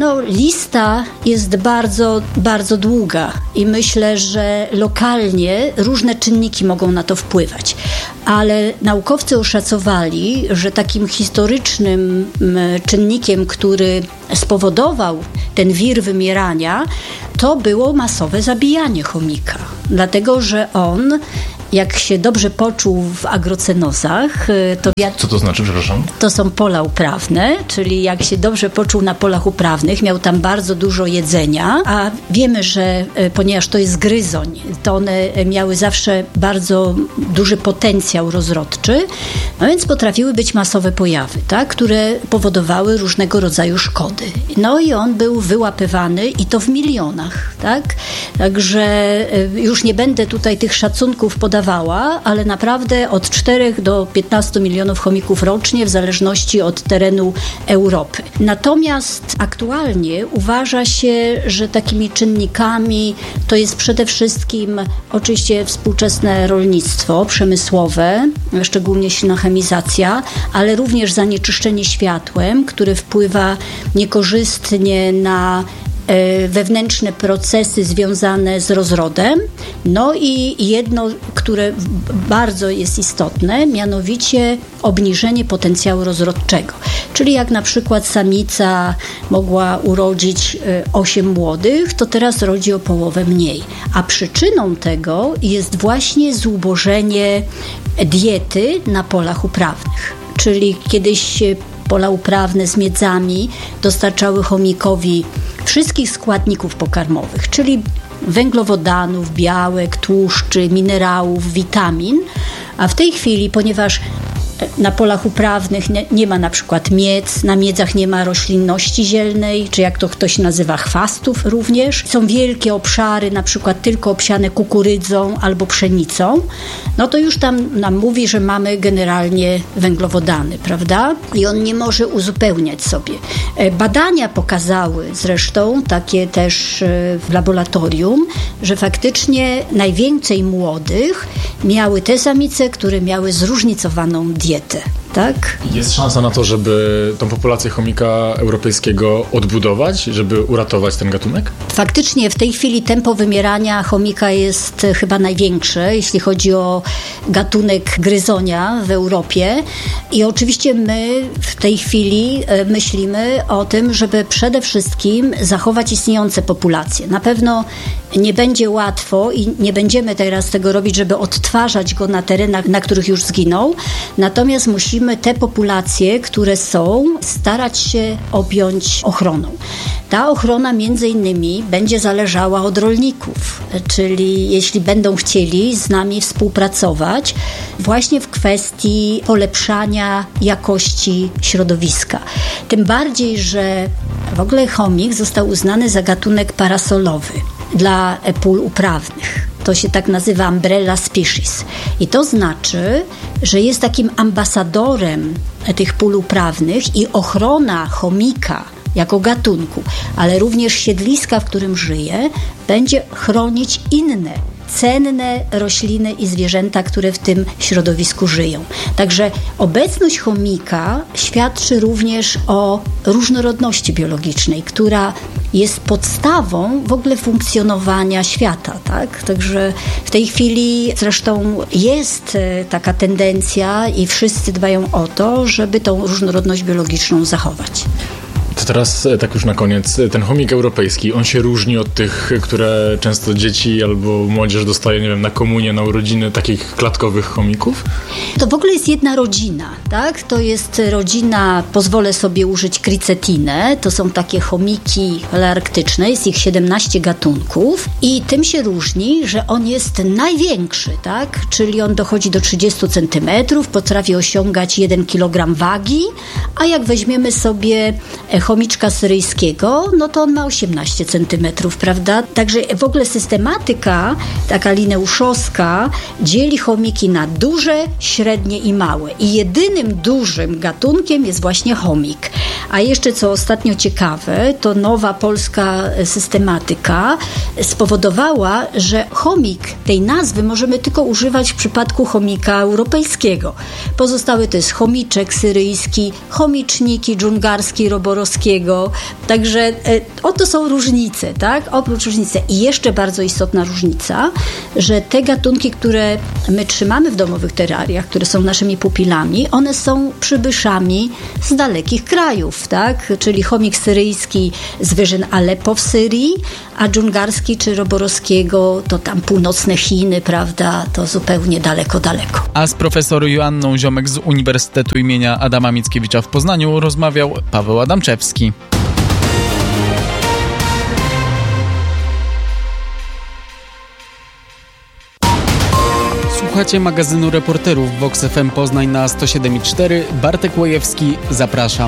Lista jest bardzo, bardzo długa i myślę, że lokalnie różne czynniki mogą na to wpływać. Ale naukowcy oszacowali, że takim historycznym czynnikiem, który spowodował ten wir wymierania, to było masowe zabijanie chomika. Dlatego, że on, jak się dobrze poczuł w agrocenozach, to... Co to znaczy, przepraszam? To są pola uprawne, czyli jak się dobrze poczuł na polach uprawnych, miał tam bardzo dużo jedzenia, a wiemy, że ponieważ to jest gryzoń, to one miały zawsze bardzo duży potencjał rozrodczy, no więc potrafiły być masowe pojawy, tak, które powodowały różnego rodzaju szkody. No i on był wyłapywany i to w milionach, tak? Także już nie będę tutaj tych szacunków podawała, ale naprawdę od 4 do 15 milionów chomików rocznie w zależności od terenu Europy. Natomiast aktualnie uważa się, że takimi czynnikami to jest przede wszystkim oczywiście współczesne rolnictwo przemysłowe, szczególnie silna chemizacja, ale również zanieczyszczenie światłem, które wpływa niekorzystnie na wewnętrzne procesy związane z rozrodem. No i jedno, które bardzo jest istotne, mianowicie obniżenie potencjału rozrodczego. Czyli jak na przykład samica mogła urodzić 8 młodych, to teraz rodzi o połowę mniej. A przyczyną tego jest właśnie zubożenie diety na polach uprawnych. Czyli kiedyś pola uprawne z miedzami dostarczały chomikowi wszystkich składników pokarmowych, czyli węglowodanów, białek, tłuszczy, minerałów, witamin, a w tej chwili, ponieważ na polach uprawnych nie ma na przykład miedz, na miedzach nie ma roślinności zielnej, czy jak to ktoś nazywa chwastów również. Są wielkie obszary, na przykład tylko obsiane kukurydzą albo pszenicą, no to już tam nam mówi, że mamy generalnie węglowodany, prawda? I on nie może uzupełniać sobie. Badania pokazały zresztą, takie też w laboratorium, że faktycznie najwięcej młodych miały te samice, które miały zróżnicowaną dietę. Tak? Jest szansa na to, żeby tą populację chomika europejskiego odbudować, żeby uratować ten gatunek? Faktycznie w tej chwili tempo wymierania chomika jest chyba największe, jeśli chodzi o gatunek gryzonia w Europie. I oczywiście my w tej chwili myślimy o tym, żeby przede wszystkim zachować istniejące populacje. Na pewno nie będzie łatwo i nie będziemy teraz tego robić, żeby odtwarzać go na terenach, na których już zginął. Natomiast musimy te populacje, które są, starać się objąć ochroną. Ta ochrona między innymi będzie zależała od rolników, czyli jeśli będą chcieli z nami współpracować właśnie w kwestii polepszania jakości środowiska. Tym bardziej, że w ogóle chomik został uznany za gatunek parasolowy dla pól uprawnych. To się tak nazywa umbrella species. I to znaczy, że jest takim ambasadorem tych pól uprawnych i ochrona chomika jako gatunku, ale również siedliska, w którym żyje, będzie chronić inne cenne rośliny i zwierzęta, które w tym środowisku żyją. Także obecność chomika świadczy również o różnorodności biologicznej, która jest podstawą w ogóle funkcjonowania świata. Tak? Także w tej chwili zresztą jest taka tendencja i wszyscy dbają o to, żeby tą różnorodność biologiczną zachować. To To teraz tak już na koniec, ten chomik europejski, on się różni od tych, które często dzieci albo młodzież dostaje, nie wiem, na komunię, na urodziny, takich klatkowych chomików? To w ogóle jest jedna rodzina, tak? To jest rodzina, pozwolę sobie użyć kricetinę, to są takie chomiki palearktyczne, jest ich 17 gatunków i tym się różni, że on jest największy, tak? Czyli on dochodzi do 30 cm, potrafi osiągać 1 kg wagi, a jak weźmiemy sobie chomiczka syryjskiego, no to on ma 18 cm, prawda? Także w ogóle systematyka taka lineuszowska dzieli chomiki na duże, średnie i małe. I jedynym dużym gatunkiem jest właśnie chomik. A jeszcze co ostatnio ciekawe, to nowa polska systematyka spowodowała, że chomik tej nazwy możemy tylko używać w przypadku chomika europejskiego. Pozostałe to jest chomiczek syryjski, chomiczniki dżungarski roborowskiego. Także oto są różnice, tak? Oprócz różnicy. I jeszcze bardzo istotna różnica, że te gatunki, które my trzymamy w domowych terrariach, które są naszymi pupilami, one są przybyszami z dalekich krajów, tak? Czyli chomik syryjski z wyżyn Aleppo w Syrii, a dżungarski czy roborowskiego to tam północne Chiny, prawda? To zupełnie daleko. A z profesor Joanną Ziomek z Uniwersytetu imienia Adama Mickiewicza w Poznaniu rozmawiał Paweł Adamczewski. Słuchacie magazynu Reporterów Vox FM Poznań na 107,4. Bartek Łojewski, zapraszam.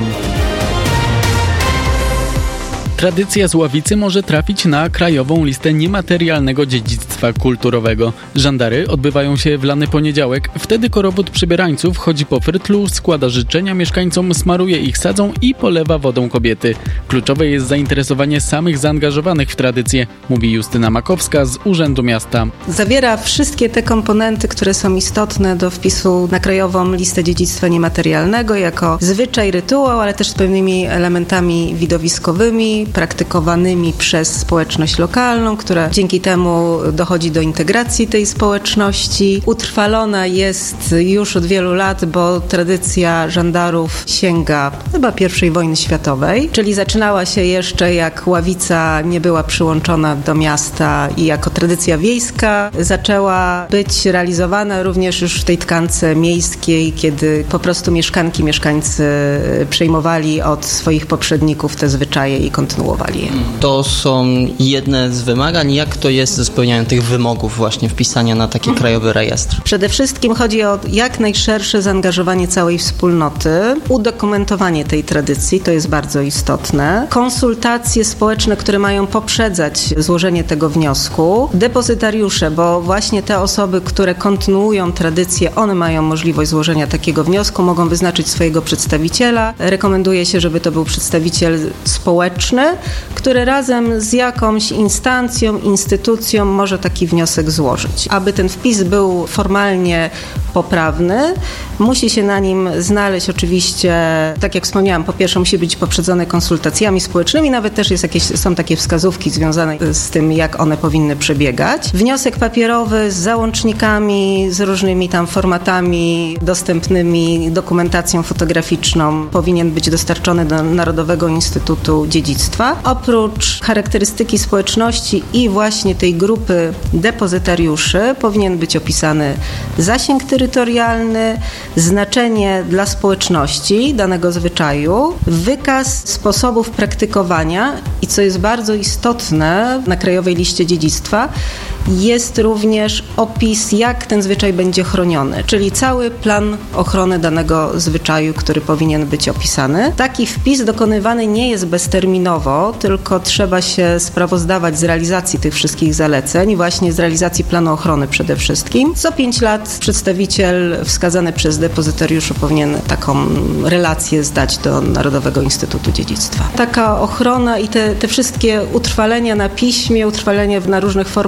Tradycja z Ławicy może trafić na krajową listę niematerialnego dziedzictwa kulturowego. Żandary odbywają się w lany poniedziałek. Wtedy korobot przybierańców chodzi po Frydlu, składa życzenia mieszkańcom, smaruje ich sadzą i polewa wodą kobiety. Kluczowe jest zainteresowanie samych zaangażowanych w tradycję, mówi Justyna Makowska z Urzędu Miasta. Zawiera wszystkie te komponenty, które są istotne do wpisu na krajową listę dziedzictwa niematerialnego, jako zwyczaj, rytuał, ale też z pewnymi elementami widowiskowymi, praktykowanymi przez społeczność lokalną, która dzięki temu dochodzi do integracji tej społeczności. Utrwalona jest już od wielu lat, bo tradycja żandarów sięga chyba I wojny światowej, czyli zaczynała się jeszcze jak Ławica nie była przyłączona do miasta i jako tradycja wiejska zaczęła być realizowana również już w tej tkance miejskiej, kiedy po prostu mieszkańcy przejmowali od swoich poprzedników te zwyczaje i kontynuowali je. To są jedne z wymagań. Jak to jest ze spełnianiem tych wymogów właśnie wpisania na taki krajowy rejestr? Przede wszystkim chodzi o jak najszersze zaangażowanie całej wspólnoty, udokumentowanie tej tradycji, to jest bardzo istotne, konsultacje społeczne, które mają poprzedzać złożenie tego wniosku, depozytariusze, bo właśnie te osoby, które kontynuują tradycję, one mają możliwość złożenia takiego wniosku, mogą wyznaczyć swojego przedstawiciela. Rekomenduje się, żeby to był przedstawiciel społeczny, który razem z jakąś instancją, instytucją może taki wniosek złożyć. Aby ten wpis był formalnie poprawny, musi się na nim znaleźć oczywiście, tak jak wspomniałam, po pierwsze musi być poprzedzony konsultacjami społecznymi, nawet też są takie wskazówki związane z tym, jak one powinny przebiegać. Wniosek papierowy z załącznikami, z różnymi tam formatami dostępnymi, dokumentacją fotograficzną powinien być dostarczony do Narodowego Instytutu Dziedzictwa. Oprócz charakterystyki społeczności i właśnie tej grupy depozytariuszy powinien być opisany zasięg terytorialny, znaczenie dla społeczności danego zwyczaju, wykaz sposobów praktykowania i co jest bardzo istotne na Krajowej Liście Dziedzictwa, jest również opis, jak ten zwyczaj będzie chroniony, czyli cały plan ochrony danego zwyczaju, który powinien być opisany. Taki wpis dokonywany nie jest bezterminowo, tylko trzeba się sprawozdawać z realizacji tych wszystkich zaleceń, właśnie z realizacji planu ochrony przede wszystkim. Co 5 lat przedstawiciel wskazany przez depozytariuszu powinien taką relację zdać do Narodowego Instytutu Dziedzictwa. Taka ochrona i te wszystkie utrwalenia na piśmie, utrwalenia na różnych formatach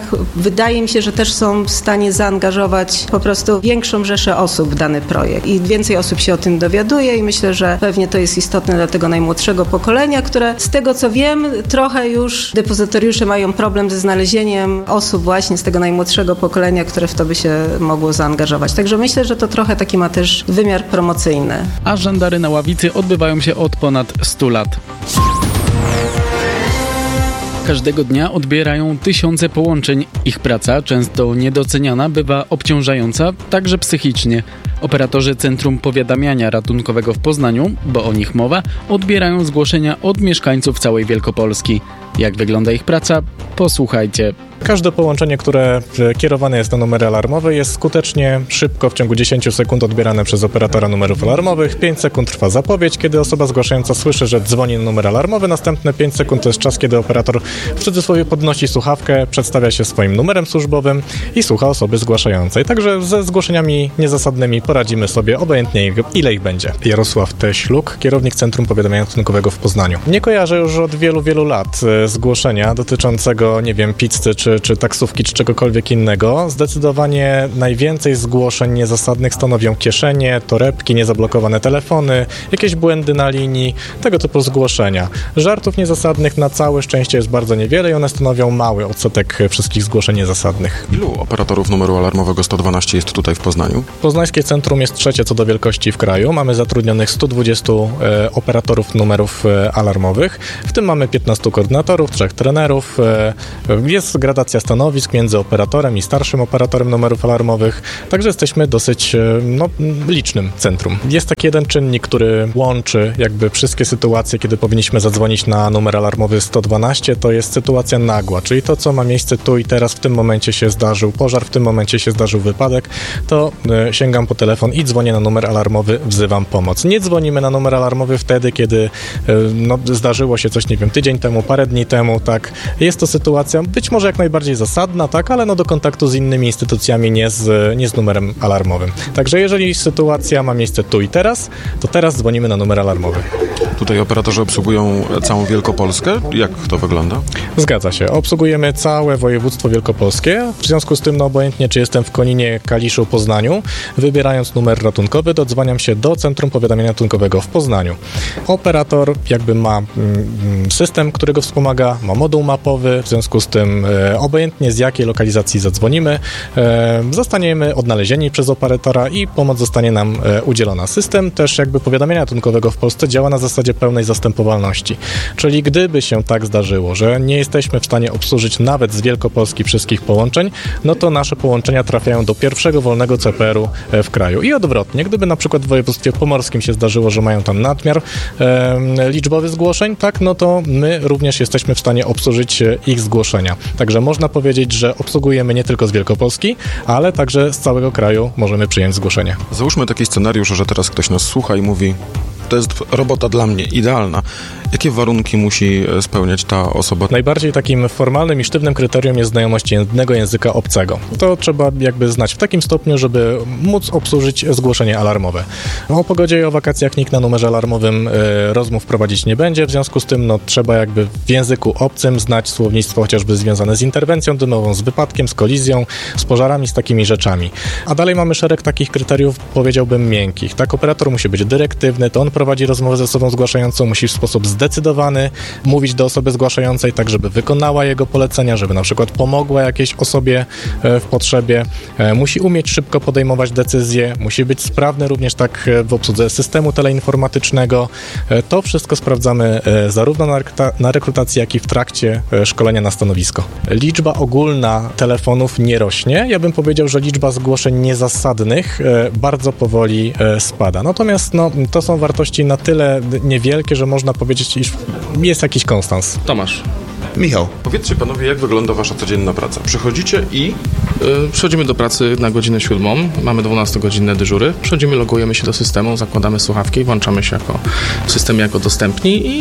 wydaje mi się, że też są w stanie zaangażować po prostu większą rzeszę osób w dany projekt i więcej osób się o tym dowiaduje i myślę, że pewnie to jest istotne dla tego najmłodszego pokolenia, które z tego co wiem, trochę już depozytoriusze mają problem ze znalezieniem osób właśnie z tego najmłodszego pokolenia, które w to by się mogło zaangażować. Także myślę, że to trochę taki ma też wymiar promocyjny. A żandary na ławicy odbywają się od ponad 100 lat. Każdego dnia odbierają tysiące połączeń. Ich praca, często niedoceniana, bywa obciążająca, także psychicznie. Operatorzy Centrum Powiadamiania Ratunkowego w Poznaniu, bo o nich mowa, odbierają zgłoszenia od mieszkańców całej Wielkopolski. Jak wygląda ich praca? Posłuchajcie. Każde połączenie, które kierowane jest na numery alarmowe, jest skutecznie, szybko, w ciągu 10 sekund odbierane przez operatora numerów alarmowych. 5 sekund trwa zapowiedź, kiedy osoba zgłaszająca słyszy, że dzwoni na numer alarmowy. Następne 5 sekund to jest czas, kiedy operator w cudzysłowie podnosi słuchawkę, przedstawia się swoim numerem służbowym i słucha osoby zgłaszającej. Także ze zgłoszeniami niezasadnymi poradzimy sobie, obojętnie ile ich będzie. Jarosław Teśluk, kierownik Centrum Powiadamiania Ratunkowego w Poznaniu. Nie kojarzę już od wielu lat zgłoszenia dotyczącego, nie wiem, pizzy czy taksówki, czy czegokolwiek innego. Zdecydowanie najwięcej zgłoszeń niezasadnych stanowią kieszenie, torebki, niezablokowane telefony, jakieś błędy na linii, tego typu zgłoszenia. Żartów niezasadnych na całe szczęście jest bardzo niewiele i one stanowią mały odsetek wszystkich zgłoszeń niezasadnych. Ilu operatorów numeru alarmowego 112 jest tutaj w Poznaniu? Poznańskie centrum jest trzecie co do wielkości w kraju. Mamy zatrudnionych 120 operatorów numerów alarmowych. W tym mamy 15 koordynatorów, 3 trenerów. Jest gradacja stanowisk między operatorem i starszym operatorem numerów alarmowych. Także jesteśmy dosyć licznym centrum. Jest taki jeden czynnik, który łączy jakby wszystkie sytuacje, kiedy powinniśmy zadzwonić na numer alarmowy 112. To jest sytuacja nagła, czyli to, co ma miejsce tu i teraz, w tym momencie się zdarzył pożar, w tym momencie się zdarzył wypadek, to sięgam po telefon i dzwonię na numer alarmowy, wzywam pomoc. Nie dzwonimy na numer alarmowy wtedy, kiedy zdarzyło się coś, nie wiem, tydzień temu, parę dni temu, tak. Jest to sytuacja być może jak najbardziej zasadna, tak, ale do kontaktu z innymi instytucjami, nie z numerem alarmowym. Także jeżeli sytuacja ma miejsce tu i teraz, to teraz dzwonimy na numer alarmowy. Tutaj operatorzy obsługują całą Wielkopolskę? Jak to wygląda? Zgadza się. Obsługujemy całe województwo wielkopolskie. W związku z tym, obojętnie czy jestem w Koninie, Kaliszu, Poznaniu, wybierając numer ratunkowy, dodzwaniam się do Centrum Powiadamiania Ratunkowego w Poznaniu. Operator jakby ma system, który go wspomaga, ma moduł mapowy, w związku z tym obojętnie z jakiej lokalizacji zadzwonimy, zostaniemy odnalezieni przez operatora i pomoc zostanie nam udzielona. System też jakby powiadamiania ratunkowego w Polsce działa na zasadzie pełnej zastępowalności. Czyli gdyby się tak zdarzyło, że nie jesteśmy w stanie obsłużyć nawet z Wielkopolski wszystkich połączeń, no to nasze połączenia trafiają do pierwszego wolnego CPR-u w kraju. I odwrotnie, gdyby na przykład w województwie pomorskim się zdarzyło, że mają tam nadmiar liczbowy zgłoszeń, tak, no to my również jesteśmy w stanie obsłużyć ich zgłoszenia. Także można powiedzieć, że obsługujemy nie tylko z Wielkopolski, ale także z całego kraju możemy przyjąć zgłoszenie. Załóżmy taki scenariusz, że teraz ktoś nas słucha i mówi: to jest robota dla mnie idealna. Jakie warunki musi spełniać ta osoba? Najbardziej takim formalnym i sztywnym kryterium jest znajomość jednego języka obcego. To trzeba jakby znać w takim stopniu, żeby móc obsłużyć zgłoszenie alarmowe. O pogodzie i o wakacjach nikt na numerze alarmowym rozmów prowadzić nie będzie, w związku z tym trzeba jakby w języku obcym znać słownictwo chociażby związane z interwencją dymową, z wypadkiem, z kolizją, z pożarami, z takimi rzeczami. A dalej mamy szereg takich kryteriów, powiedziałbym, miękkich. Tak, operator musi być dyrektywny, to on prowadzi rozmowę ze osobą zgłaszającą, musi w sposób zdecydowany mówić do osoby zgłaszającej, tak żeby wykonała jego polecenia, żeby na przykład pomogła jakiejś osobie w potrzebie. Musi umieć szybko podejmować decyzje, musi być sprawny również tak w obsłudze systemu teleinformatycznego. To wszystko sprawdzamy zarówno na rekrutacji, jak i w trakcie szkolenia na stanowisko. Liczba ogólna telefonów nie rośnie. Ja bym powiedział, że liczba zgłoszeń niezasadnych bardzo powoli spada. Natomiast to są wartości na tyle niewielkie, że można powiedzieć, iż jest jakiś konstans. Tomasz. Michał, powiedzcie panowie, jak wygląda wasza codzienna praca? Przychodzicie i... Przychodzimy do pracy na godzinę 7, mamy 12-godzinne dyżury, przychodzimy, logujemy się do systemu, zakładamy słuchawki, włączamy się w systemie jako dostępni i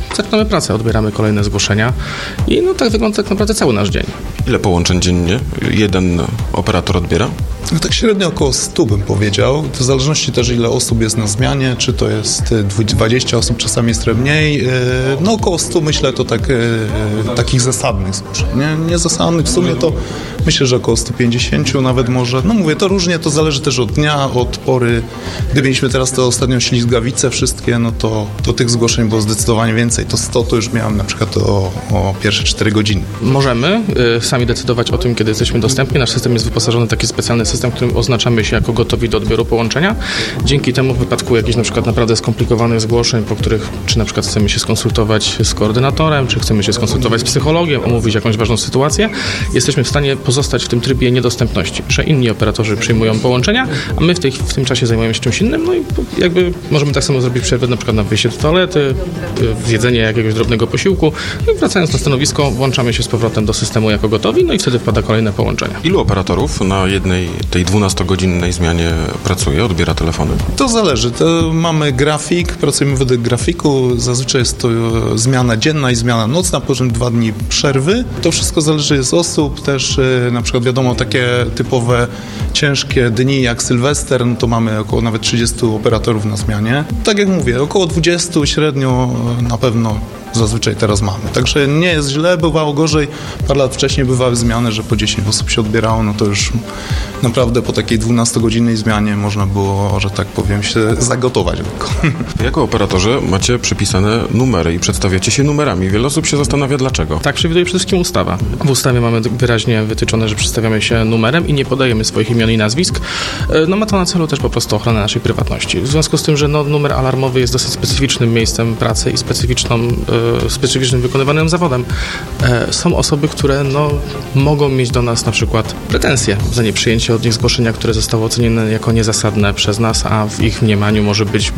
zaczynamy pracę, odbieramy kolejne zgłoszenia i no tak wygląda tak naprawdę cały nasz dzień. Ile połączeń dziennie jeden operator odbiera? No tak średnio około 100 bym powiedział. To w zależności też ile osób jest na zmianie, czy to jest 20 osób, czasami jest trochę mniej. No około 100 myślę to tak, takich zasadnych zgłoszeń. Nie zasadnych, w sumie to myślę, że około 150 nawet może. No mówię, to różnie, to zależy też od dnia, od pory. Gdy mieliśmy teraz to ostatnio ślizgawice wszystkie, no to tych zgłoszeń było zdecydowanie więcej. To 100 to już miałem na przykład o pierwsze 4 godziny. Możemy sami decydować o tym, kiedy jesteśmy dostępni. Nasz system jest wyposażony w taki specjalny system, w którym oznaczamy się jako gotowi do odbioru połączenia. Dzięki temu w wypadku jakichś na przykład naprawdę skomplikowanych zgłoszeń, po których czy na przykład chcemy się skonsultować z koordynatorem, czy chcemy się skonsultować z psychologiem, omówić jakąś ważną sytuację, jesteśmy w stanie pozostać w tym trybie niedostępności, że inni operatorzy przyjmują połączenia, a my w tym czasie zajmujemy się czymś innym, no i jakby możemy tak samo zrobić przerwę na przykład na wyjście do toalety, zjedzenie jakiegoś drobnego posiłku i wracając na stanowisko włączamy się z powrotem do systemu jako gotowi, no i wtedy wpada kolejne połączenia. Ilu operatorów na jednej tej 12-godzinnej zmianie pracuje, odbiera telefony? To zależy. To mamy grafik, pracujemy według grafiku. Zazwyczaj jest to zmiana dzienna i zmiana nocna, po czym 2 dni przerwy. To wszystko zależy z osób. Też na przykład wiadomo, takie typowe ciężkie dni jak Sylwester, no to mamy około nawet 30 operatorów na zmianie. Tak jak mówię, około 20 średnio na pewno zazwyczaj teraz mamy. Także nie jest źle, bywało gorzej. Parę lat wcześniej bywały zmiany, że po 10 osób się odbierało, no to już naprawdę po takiej 12-godzinnej zmianie można było, że tak powiem, się zagotować lekko. Jako operatorzy macie przypisane numery i przedstawiacie się numerami. Wiele osób się zastanawia dlaczego. Tak przewiduje przede wszystkim ustawa. W ustawie mamy wyraźnie wytyczone, że przedstawiamy się numerem i nie podajemy swoich imion i nazwisk. No ma to na celu też po prostu ochronę naszej prywatności. W związku z tym, że numer alarmowy jest dosyć specyficznym miejscem pracy i specyficznym wykonywanym zawodem. Są osoby, które mogą mieć do nas na przykład pretensje za nieprzyjęcie od nich zgłoszenia, które zostało ocenione jako niezasadne przez nas, a w ich mniemaniu może być